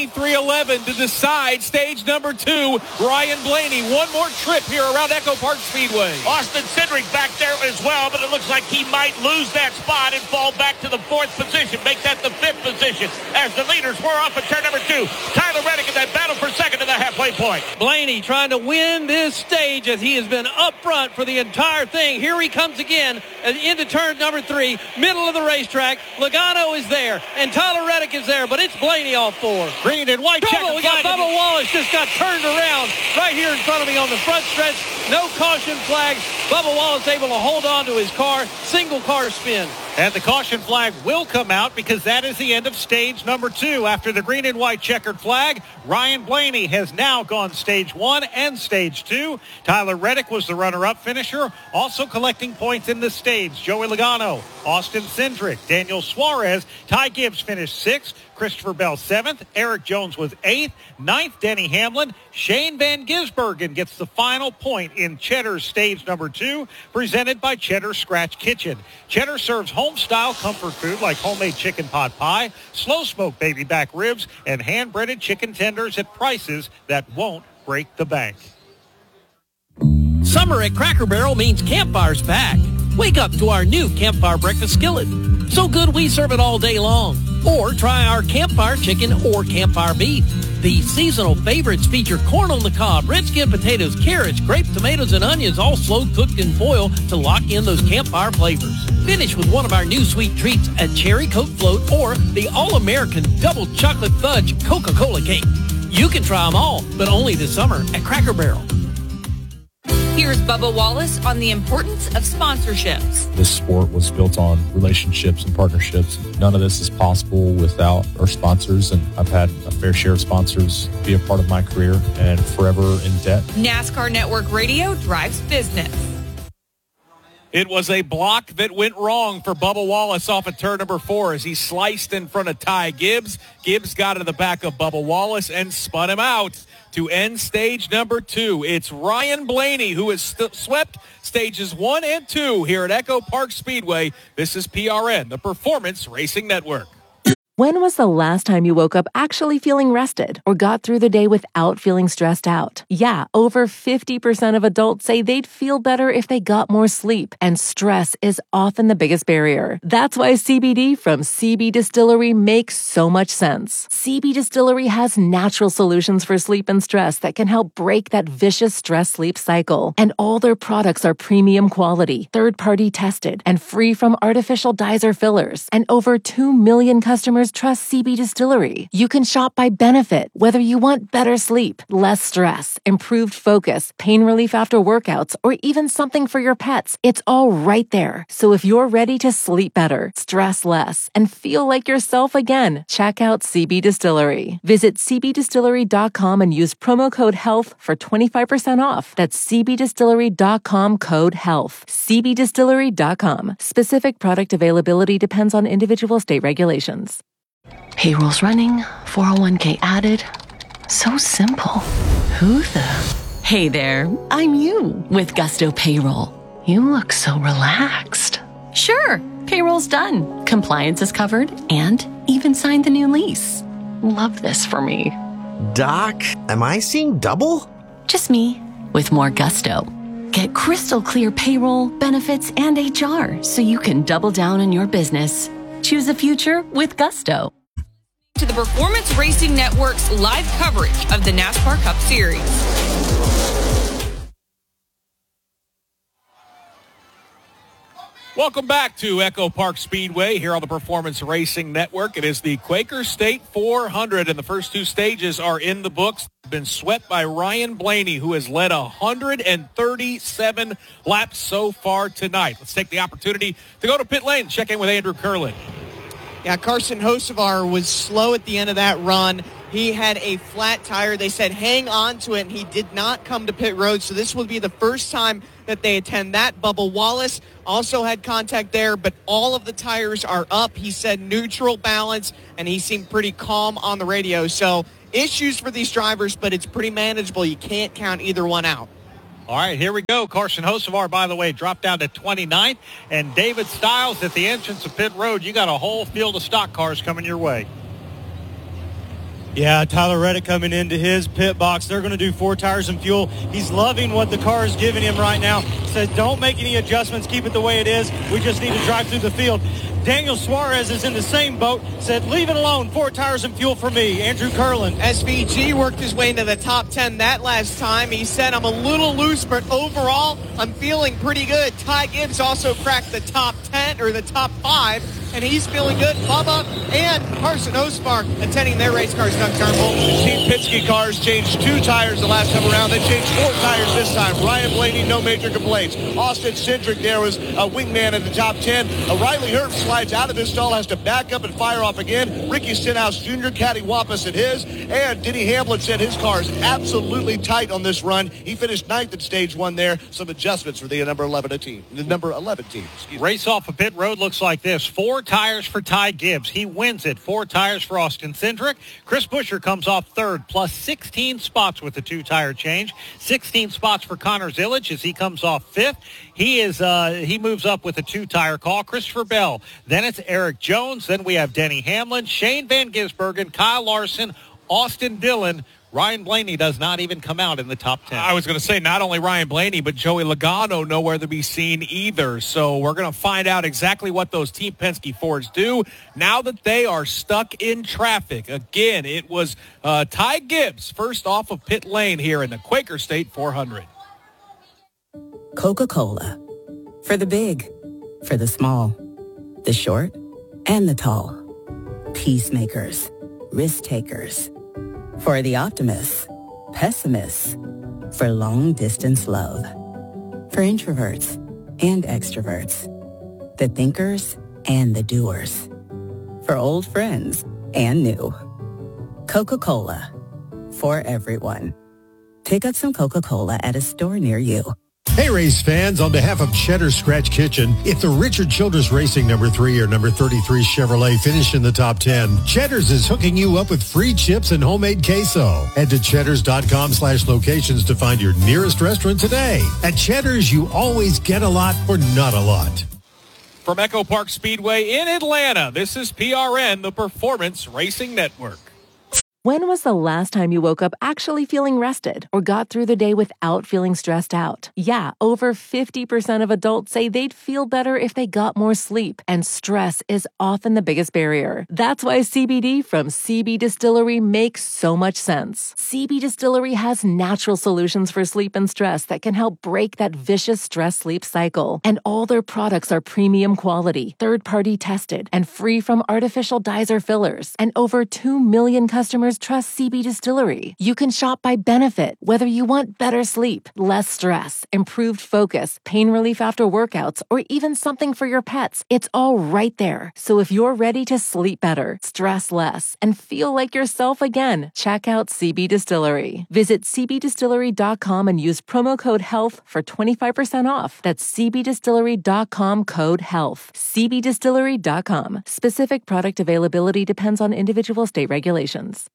2311 to decide stage number 2. Ryan Blaney, one more trip here around Echo Park Speedway. Austin Cindric back there as well, but it looks like he might lose that spot and fall back to the 4th position. Make that the 5th position as the leaders were off at turn number 2. Tyler Reddick in that battle for 2nd to the halfway point. Blaney trying to win this stage as he has been up front for the entire thing. Here he comes again into turn number 3, middle of the racetrack. Logano is there, and Tyler Reddick is there, but it's Blaney off 4. Green and white checker. We got Bubba Wallace just got turned around right here in front of me on the front stretch. No caution flag. Bubba Wallace able to hold on to his car. Single car spin. And the caution flag will come out because that is the end of stage number 2. After the green and white checkered flag, Ryan Blaney has now gone stage 1 and stage 2. Tyler Reddick was the runner-up finisher, also collecting points in the stage. Joey Logano, Austin Cindric, Daniel Suarez, Ty Gibbs finished 6th. Christopher Bell 7th. Eric Jones was 8th. 9th, Denny Hamlin. Shane Van Gisbergen gets the final point in Cheddar's stage number 2, presented by Cheddar Scratch Kitchen. Cheddar serves home-style comfort food like homemade chicken pot pie, slow-smoked baby back ribs, and hand-breaded chicken tenders at prices that won't break the bank. Summer at Cracker Barrel means Campfire's back. Wake up to our new Campfire breakfast skillet. So good we serve it all day long. Or try our Campfire chicken or Campfire beef. These seasonal favorites feature corn on the cob, red skin potatoes, carrots, grape tomatoes, and onions, all slow cooked in foil to lock in those Campfire flavors. Finish with one of our new sweet treats, a cherry Coke float or the all-American double chocolate fudge Coca-Cola cake. You can try them all, but only this summer at Cracker Barrel. Here's Bubba Wallace on the importance of sponsorships. This sport was built on relationships and partnerships. None of this is possible without our sponsors, and I've had a fair share of sponsors be a part of my career and forever in debt. NASCAR Network Radio drives business. It was a block that went wrong for Bubba Wallace off at turn number 4 as he sliced in front of Ty Gibbs. Gibbs got in the back of Bubba Wallace and spun him out to end stage number 2. It's Ryan Blaney who has swept stages 1 and 2 here at Echo Park Speedway. This is PRN, the Performance Racing Network. When was the last time you woke up actually feeling rested or got through the day without feeling stressed out? Yeah, over 50% of adults say they'd feel better if they got more sleep, and stress is often the biggest barrier. That's why CBD from CB Distillery makes so much sense. CB Distillery has natural solutions for sleep and stress that can help break that vicious stress-sleep cycle. And all their products are premium quality, third-party tested, and free from artificial dyes or fillers. And over 2 million customers trust CB Distillery. You can shop by benefit, whether you want better sleep, less stress, improved focus, pain relief after workouts, or even something for your pets. It's all right there. So if you're ready to sleep better, stress less, and feel like yourself again, check out CB Distillery. Visit cbdistillery.com and use promo code HEALTH for 25% off. That's cbdistillery.com, code HEALTH. cbdistillery.com. Specific product availability depends on individual state regulations. Payroll's running, 401k added. So simple. Who the? Hey there, I'm you with Gusto Payroll. You look so relaxed. Sure, payroll's done. Compliance is covered and even signed the new lease. Love this for me. Doc, am I seeing double? Just me with more gusto. Get crystal clear payroll, benefits, and HR so you can double down on your business. Choose the future with Gusto. To the Performance Racing Network's live coverage of the NASCAR Cup Series. Welcome back to Echo Park Speedway here on the Performance Racing Network. It is the Quaker State 400, and the first two stages are in the books. Been swept by Ryan Blaney, who has led 137 laps so far tonight. Let's take the opportunity to go to pit lane and check in with Andrew Curlin. Yeah, Carson Hocevar was slow at the end of that run. He had a flat tire. They said hang on to it, and he did not come to pit road. So this will be the first time that they attend that. Bubba Wallace also had contact there, but all of the tires are up. He said neutral balance, and he seemed pretty calm on the radio. So issues for these drivers, but it's pretty manageable. You can't count either one out. All right, here we go. Carson Hocevar, by the way, dropped down to 29th. And David Stiles at the entrance of pit road. You got a whole field of stock cars coming your way. Yeah, Tyler Reddick coming into his pit box. They're going to do 4 tires and fuel. He's loving what the car is giving him right now. Said, don't make any adjustments. Keep it the way it is. We just need to drive through the field. Daniel Suarez is in the same boat. Said, leave it alone. 4 tires and fuel for me. Andrew Curlin. SVG worked his way into the top 10 that last time. He said, I'm a little loose, but overall, I'm feeling pretty good. Ty Gibbs also cracked the top 10 or the top 5, and he's feeling good. Bubba and Carson Hocevar attending their race cars. Doug Turnbull. Team Penske cars changed 2 tires the last time around. They changed 4 tires this time. Ryan Blaney, no major complaints. Austin Cindric there was a wingman in the top 10. Riley Herbst slides out of his stall, has to back up and fire off again. Ricky Stenhouse Jr. cattywampus at his. And Denny Hamlin said his car is absolutely tight on this run. He finished 9th at stage 1 there. Some adjustments for the number 11 team. Race off of pit road looks like this. 4 tires for Ty Gibbs. He wins it. 4 tires for Austin Cindric. Chris Buescher comes off 3rd, plus 16 spots with the 2-tire change. 16 spots for Connor Zillage as he comes off 5th. He moves up with a 2-tire call. Christopher Bell. Then it's Eric Jones. Then we have Denny Hamlin, Shane Van Gisbergen, Kyle Larson, Austin Dillon. Ryan Blaney does not even come out in the top 10. I was going to say not only Ryan Blaney, but Joey Logano nowhere to be seen either. So we're going to find out exactly what those Team Penske Fords do now that they are stuck in traffic. Again, it was Ty Gibbs first off of pit lane here in the Quaker State 400. Coca-Cola. For the big, for the small, the short, and the tall. Peacemakers, risk takers. For the optimists, pessimists, for long-distance love. For introverts and extroverts. The thinkers and the doers. For old friends and new. Coca-Cola. For everyone. Pick up some Coca-Cola at a store near you. Hey, race fans, on behalf of Cheddar's Scratch Kitchen, if the Richard Childress Racing number 3 or number 33 Chevrolet finish in the top 10, Cheddar's is hooking you up with free chips and homemade queso. Head to cheddars.com/locations to find your nearest restaurant today. At Cheddar's, you always get a lot for not a lot. From Echo Park Speedway in Atlanta, this is PRN, the Performance Racing Network. When was the last time you woke up actually feeling rested or got through the day without feeling stressed out? Yeah, over 50% of adults say they'd feel better if they got more sleep, and stress is often the biggest barrier. That's why CBD from CB Distillery makes so much sense. CB Distillery has natural solutions for sleep and stress that can help break that vicious stress-sleep cycle. And all their products are premium quality, third-party tested, and free from artificial dyes or fillers. And over 2 million customers trust CB Distillery. You can shop by benefit, whether you want better sleep, less stress, improved focus, pain relief after workouts, or even something for your pets. It's all right there. So if you're ready to sleep better, stress less, and feel like yourself again, check out CB Distillery. Visit cbdistillery.com and use promo code HEALTH for 25% off. That's cbdistillery.com, code HEALTH. cbdistillery.com. Specific product availability depends on individual state regulations.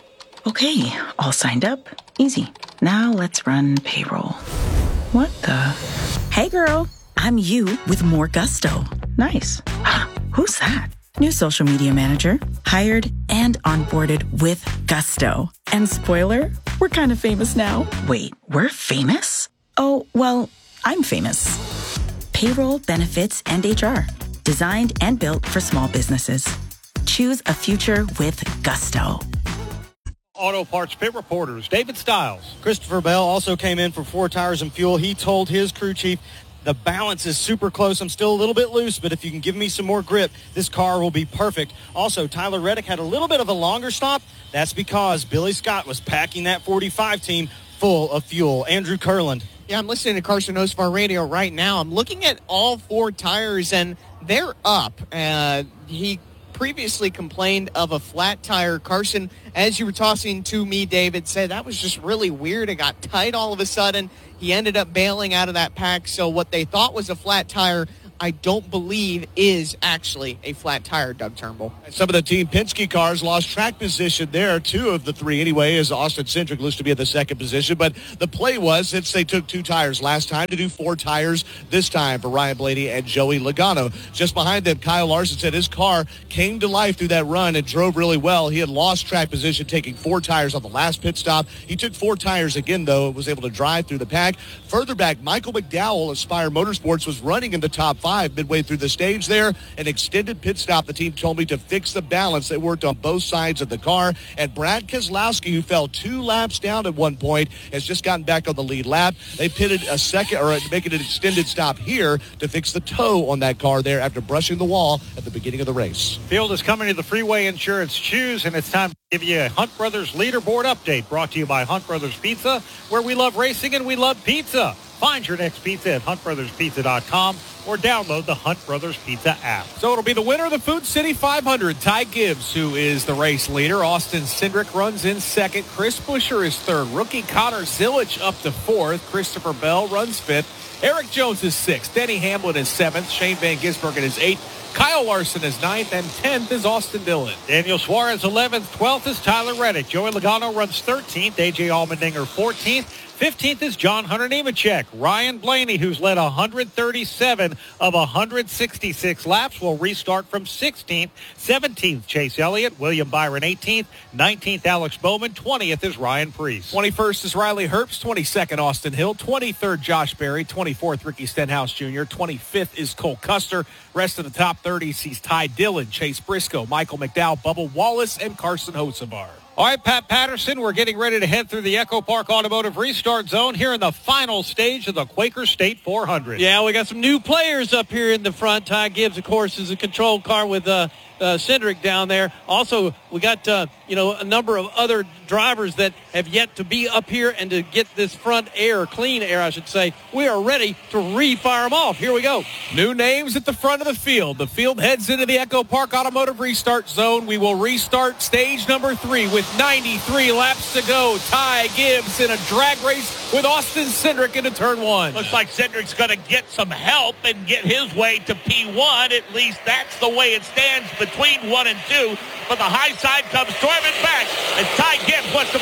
Okay, all signed up. Easy. Now let's run payroll. What the? Hey girl, I'm you with more gusto. Nice. Who's that? New social media manager. Hired and onboarded with gusto. And spoiler, we're kind of famous now. Wait, we're famous? Oh, well, I'm famous. Payroll, benefits, and HR. Designed and built for small businesses. Choose a future with gusto. Auto Parts Pit Reporters, David Stiles. Christopher Bell also came in for 4 tires and fuel. He told his crew chief, the balance is super close. I'm still a little bit loose, but if you can give me some more grip, this car will be perfect. Also, Tyler Reddick had a little bit of a longer stop. That's because Billy Scott was packing that 45 team full of fuel. Andrew Kurland. Yeah, I'm listening to Carson Osvar radio right now. I'm looking at all 4 tires, and they're up. He previously complained of a flat tire. Carson, as you were tossing to me, David, said that was just really weird. It got tight all of a sudden. He ended up bailing out of that pack. So what they thought was a flat tire, I don't believe is actually a flat tire, Doug Turnbull. Some of the Team Penske cars lost track position there, 2 of the 3 anyway, as Austin Cindric looks to be at the 2nd position. But the play was, since they took 2 tires last time, to do 4 tires this time for Ryan Blaney and Joey Logano. Just behind them, Kyle Larson said his car came to life through that run and drove really well. He had lost track position, taking 4 tires on the last pit stop. He took 4 tires again, though, and was able to drive through the pack. Further back, Michael McDowell of Spire Motorsports was running in the top 5 midway through the stage there. An extended pit stop, the team told me, to fix the balance. They worked on both sides of the car. And Brad Keselowski, who fell 2 laps down at one point, has just gotten back on the lead lap. They pitted a second, or making an extended stop here to fix the toe on that car there after brushing the wall at the beginning of the race. Field is coming to the Freeway Insurance Choose, and it's time to give you a Hunt Brothers leaderboard update brought to you by Hunt Brothers Pizza, where we love racing and we love pizza. Find your next pizza at huntbrotherspizza.com or download the Hunt Brothers Pizza app. So it'll be the winner of the Food City 500, Ty Gibbs, who is the race leader. Austin Cindric runs in 2nd. Chris Buescher is 3rd. Rookie Connor Zilich up to 4th. Christopher Bell runs 5th. Eric Jones is 6th. Denny Hamlin is 7th. Shane Van Gisbergen is 8th. Kyle Larson is 9th, and 10th is Austin Dillon. Daniel Suarez 11th. 12th is Tyler Reddick. Joey Logano runs 13th. A.J. Allmendinger 14th. 15th is John Hunter Nemechek. Ryan Blaney, who's led 137 of 166 laps, will restart from 16th. 17th, Chase Elliott. William Byron 18th. 19th, Alex Bowman. 20th is Ryan Preece. 21st is Riley Herbst. 22nd, Austin Hill. 23rd, Josh Berry. 24th, Ricky Stenhouse Jr. 25th is Cole Custer. Rest of the top 30 sees Ty Dillon, Chase Briscoe, Michael McDowell, Bubba Wallace, and Carson Hocevar. All right, Pat Patterson, we're getting ready to head through the Echo Park Automotive Restart Zone here in the final stage of the Quaker State 400. Yeah, we got some new players up here in the front. Ty Gibbs, of course, is a control car with Cindric down there. Also, we got, a number of other drivers that have yet to be up here and to get this front air, clean air, I should say. We are ready to re-fire them off. Here we go. New names at the front of the field. The field heads into the Echo Park Automotive Restart Zone. We will restart stage number 3 with 93 laps to go. Ty Gibbs in a drag race with Austin Cindric into turn 1. Looks like Cindric's going to get some help and get his way to P1. At least that's the way it stands between 1 and 2. But the high side comes storming back as Ty Gibbs wants to pull alongside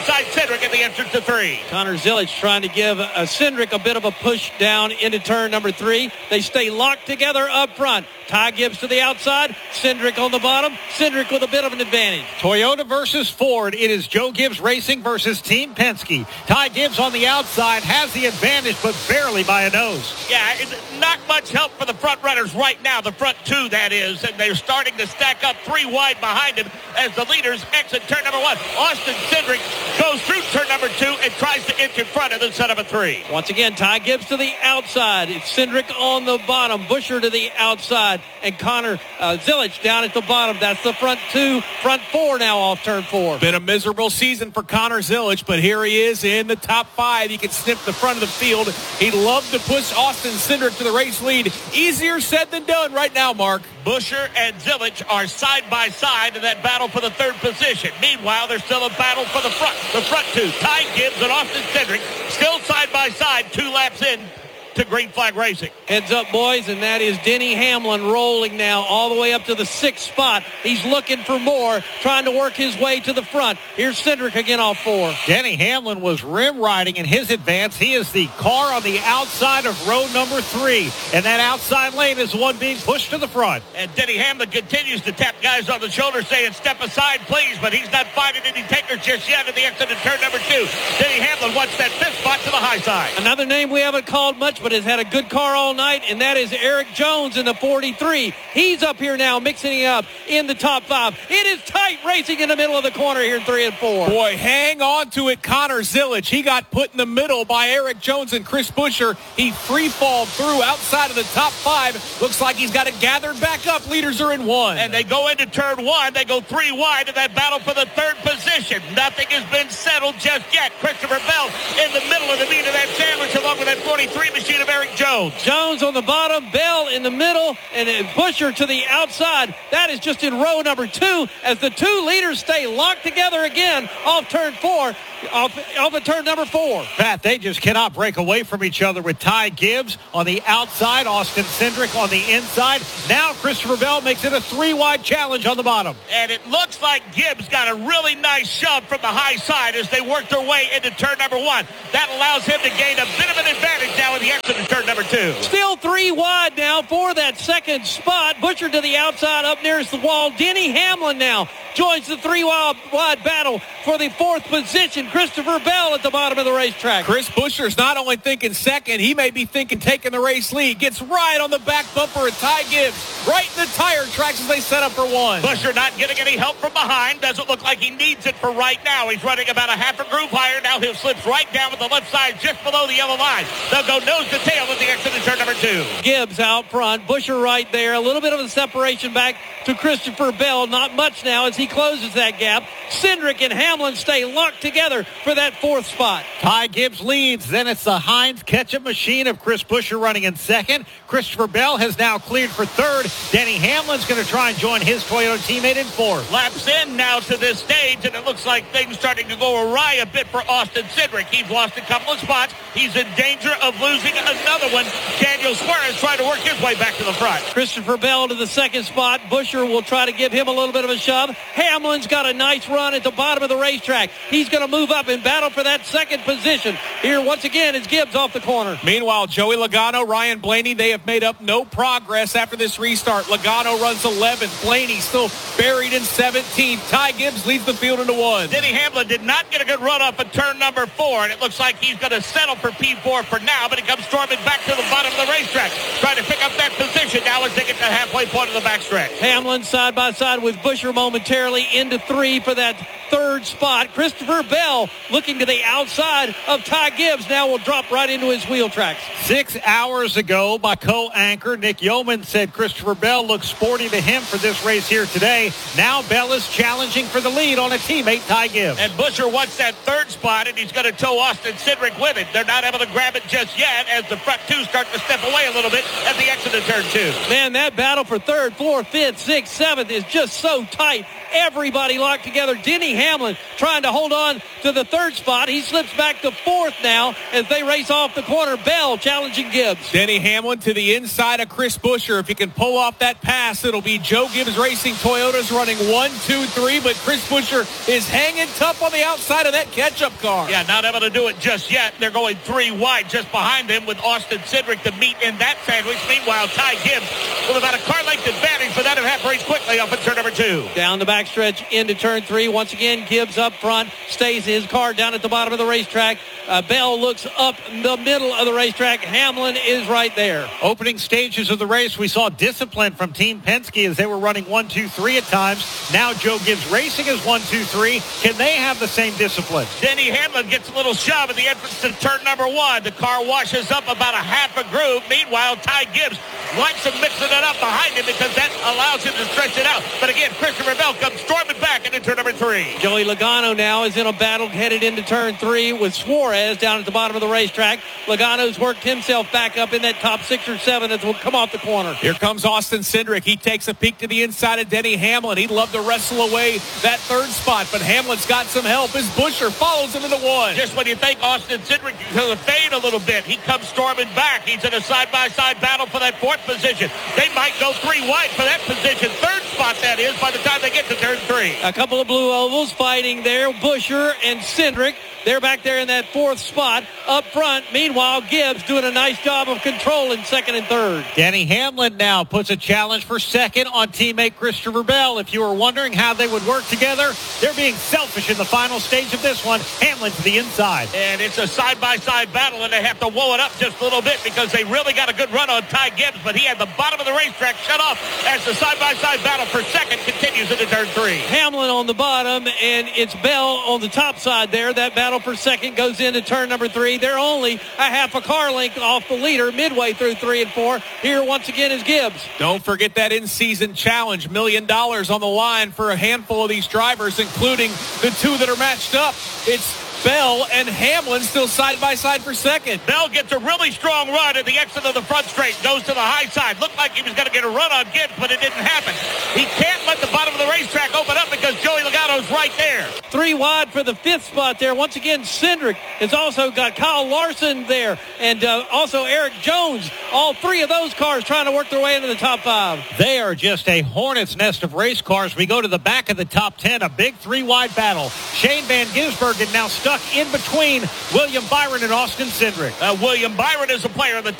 alongside Cindric at the entrance to 3. Connor Zilic trying to give Cindric a bit of a push down into turn number 3. They stay locked together up front. Ty Gibbs to the outside. Cindric on the bottom. Cindric with a bit of an advantage. Toyota versus Ford. It is Joe Gibbs Racing versus Team Penske. Ty Gibbs on the outside has the advantage, but barely by a nose. Yeah, not much help for the front runners right now, the front two, that is, and they're starting to stack up 3 wide behind him as the leaders exit turn number 1. Austin Cindric goes through turn number 2 and tries to inch in front of the set of a 3. Once again, Ty Gibbs to the outside. It's Cindric on the bottom. Buescher to the outside. And Connor Zilic down at the bottom. That's the front 2, front 4 now off turn 4. Been a miserable season for Connor Zilic, but here he is in the top 5. He can snip the front of the field. He'd love to push Austin Cindric to the race lead. Easier said than done right now, Mark. Buescher and Zilic are side by side in that battle for the 3rd position. Meanwhile, there's still a battle for the front 2. Ty Gibbs and Austin Cindric still side by side, 2 laps in to Green Flag Racing. Heads up, boys, and that is Denny Hamlin rolling now all the way up to the 6th spot. He's looking for more, trying to work his way to the front. Here's Cindric again off 4. Denny Hamlin was rim riding in his advance. He is the car on the outside of row number 3, and that outside lane is the one being pushed to the front. And Denny Hamlin continues to tap guys on the shoulder saying, step aside, please, but he's not finding any takers just yet at the exit of turn number 2. Denny Hamlin wants that 5th spot to the high side. Another name we haven't called much, but has had a good car all night, and that is Eric Jones in the 43. He's up here now mixing it up in the top 5. It is tight racing in the middle of the corner here in 3 and 4. Boy, hang on to it, Connor Zilic. He got put in the middle by Eric Jones and Chris Buescher. He free-falled through outside of the top 5. Looks like he's got it gathered back up. Leaders are in 1. And they go into turn 1. They go 3 wide in that battle for the 3rd position. Nothing has been settled just yet. Christopher Bell in the middle of the meat of that sandwich along with that 43 machine of Eric Jones. Jones on the bottom, Bell in the middle, and Buescher to the outside. That is just in row number 2 as the 2 leaders stay locked together again off turn 4, off of turn number 4. Pat, they just cannot break away from each other with Ty Gibbs on the outside, Austin Cindric on the inside. Now Christopher Bell makes it a 3-wide challenge on the bottom. And it looks like Gibbs got a really nice shove from the high side as they work their way into turn number 1. That allows him to gain a bit of an advantage now in the exit of turn number 2. Still 3 wide now for that 2nd spot. Buescher to the outside up nearest the wall. Denny Hamlin now joins the 3-wide battle for the 4th position. Christopher Bell at the bottom of the racetrack. Chris Buescher's not only thinking 2nd, he may be thinking taking the race lead. Gets right on the back bumper of Ty Gibbs, right in the tire tracks as they set up for 1. Buescher not getting any help from behind. Doesn't look like he needs it for right now. He's running about a half a groove higher. Now he slips right down with the left side just below the yellow line. They'll go nose to tail at the exit of turn number 2. Gibbs out front. Buescher right there. A little bit of a separation back to Christopher Bell. Not much now as he closes that gap. Cindric and Hamlin stay locked together for that 4th spot. Ty Gibbs leads. Then it's the Heinz ketchup machine of Chris Buescher running in 2nd. Christopher Bell has now cleared for 3rd. Denny Hamlin's going to try and join his Toyota teammate in 4th. Laps in now to this stage, and it looks like things starting to go awry a bit for Austin Cindric. He's lost a couple of spots. He's in danger of losing another one. Daniel Suarez trying to work his way back to the front. Christopher Bell to the 2nd spot. Buescher will try to give him a little bit of a shove. Hamlin's got a nice run at the bottom of the racetrack. He's going to move up and battle for that 2nd position. Here once again is Gibbs off the corner. Meanwhile, Joey Logano, Ryan Blaney, they have made up no progress after this restart. Logano runs 11th. Blaney still buried in 17th. Ty Gibbs leads the field into 1. Denny Hamlin did not get a good run off of turn number 4, and it looks like he's going to settle for P4 for now, but he comes storming back to the bottom of the racetrack, trying to pick up that position now as they get to the halfway point of the backstretch. Hamlin side by side with Buescher momentarily into 3 for that 3rd spot. Christopher Bell looking to the outside of Ty Gibbs now will drop right into his wheel tracks. 6 hours ago, my co-anchor Nick Yeoman said Christopher Bell looks sporty to him for this race here today. Now Bell is challenging for the lead on a teammate, Ty Gibbs. And Buescher wants that 3rd spot, and he's going to tow Austin Cindric with it. They're not able to grab it just yet as the front 2 start to step away a little bit at the exit of turn 2. Man, that battle for 3rd, 4th, 5th, 6th, 7th is just so tight. everybody locked together. Denny Hamlin trying to hold on to the third spot. He slips back to fourth now as they race off the corner. Bell challenging Gibbs. Denny Hamlin to the inside of Chris Buescher. If he can pull off that pass, it'll be Joe Gibbs Racing Toyotas running 1, 2, 3, but Chris Buescher is hanging tough on the outside of that catch-up car. Yeah, not able to do it just yet. They're going 3 wide just behind him with Austin Cindric to meet in that sandwich. Meanwhile, Ty Gibbs with about a car length advantage, but that evaporates quickly off at turn number 2. Down the backstretch into turn 3. Once again, Gibbs up front, stays his car down at the bottom of the racetrack. Bell looks up the middle of the racetrack. Hamlin is right there. Opening stages of the race, we saw discipline from Team Penske as they were running 1, 2, 3 at times. Now Joe Gibbs Racing is 1, 2, 3. Can they have the same discipline? Denny Hamlin gets a little shove at the entrance to turn number 1. The car washes up about a half a groove. Meanwhile, Ty Gibbs likes him mixing it up behind him because that allows him to stretch it out. But again, Christopher Bell comes storming back into turn number 3. Joey Logano now is in a battle headed into turn 3 with Suarez down at the bottom of the racetrack. Logano's worked himself back up in that top 6 or 7 as we'll come off the corner. Here comes Austin Cindric. He takes a peek to the inside of Denny Hamlin. He'd love to wrestle away that third spot, but Hamlin's got some help as Buescher follows him into 1. Just when you think Austin Cindric can fade a little bit, he comes storming back. He's in a side-by-side battle for that 4th position. They might go 3 wide for that position. 3rd spot, that is, by the time they get to turn 3. A couple of blue ovals fighting there. Buescher and Cindric. They're back there in that 4th spot. Up front, meanwhile, Gibbs doing a nice job of controlling 2nd and 3rd. Denny Hamlin now puts a challenge for 2nd on teammate Christopher Bell. If you were wondering how they would work together, they're being selfish in the final stage of this one. Hamlin to the inside. And it's a side-by-side battle, and they have to whoa it up just a little bit because they really got a good run on Ty Gibbs, but he had the bottom of the racetrack shut off as the side-by-side battle for 2nd continues into turn 3. Hamlin on the bottom, and it's Bell on the top side there. That battle for 2nd goes into turn number 3. They're only a half a car length off the leader midway through 3 and 4. Here once again is Gibbs. Don't forget that in-season challenge. $1 million on the line for a handful of these drivers, including the 2 that are matched up. It's Bell and Hamlin still side by side for 2nd. Bell gets a really strong run at the exit of the front straight, goes to the high side. Looked like he was going to get a run on Gibbs, but it didn't happen. He can't let the bottom of the racetrack open up because Joey Logano's right there. 3 wide for the 5th spot there. Once again, Cindric has also got Kyle Larson there and also Eric Jones. All 3 of those cars trying to work their way into the top 5. They are just a hornet's nest of race cars. We go to the back of the top 10, a big 3-wide battle. Shane Van Gisbergen now stuck in between William Byron and Austin Cindric. William Byron is a player in the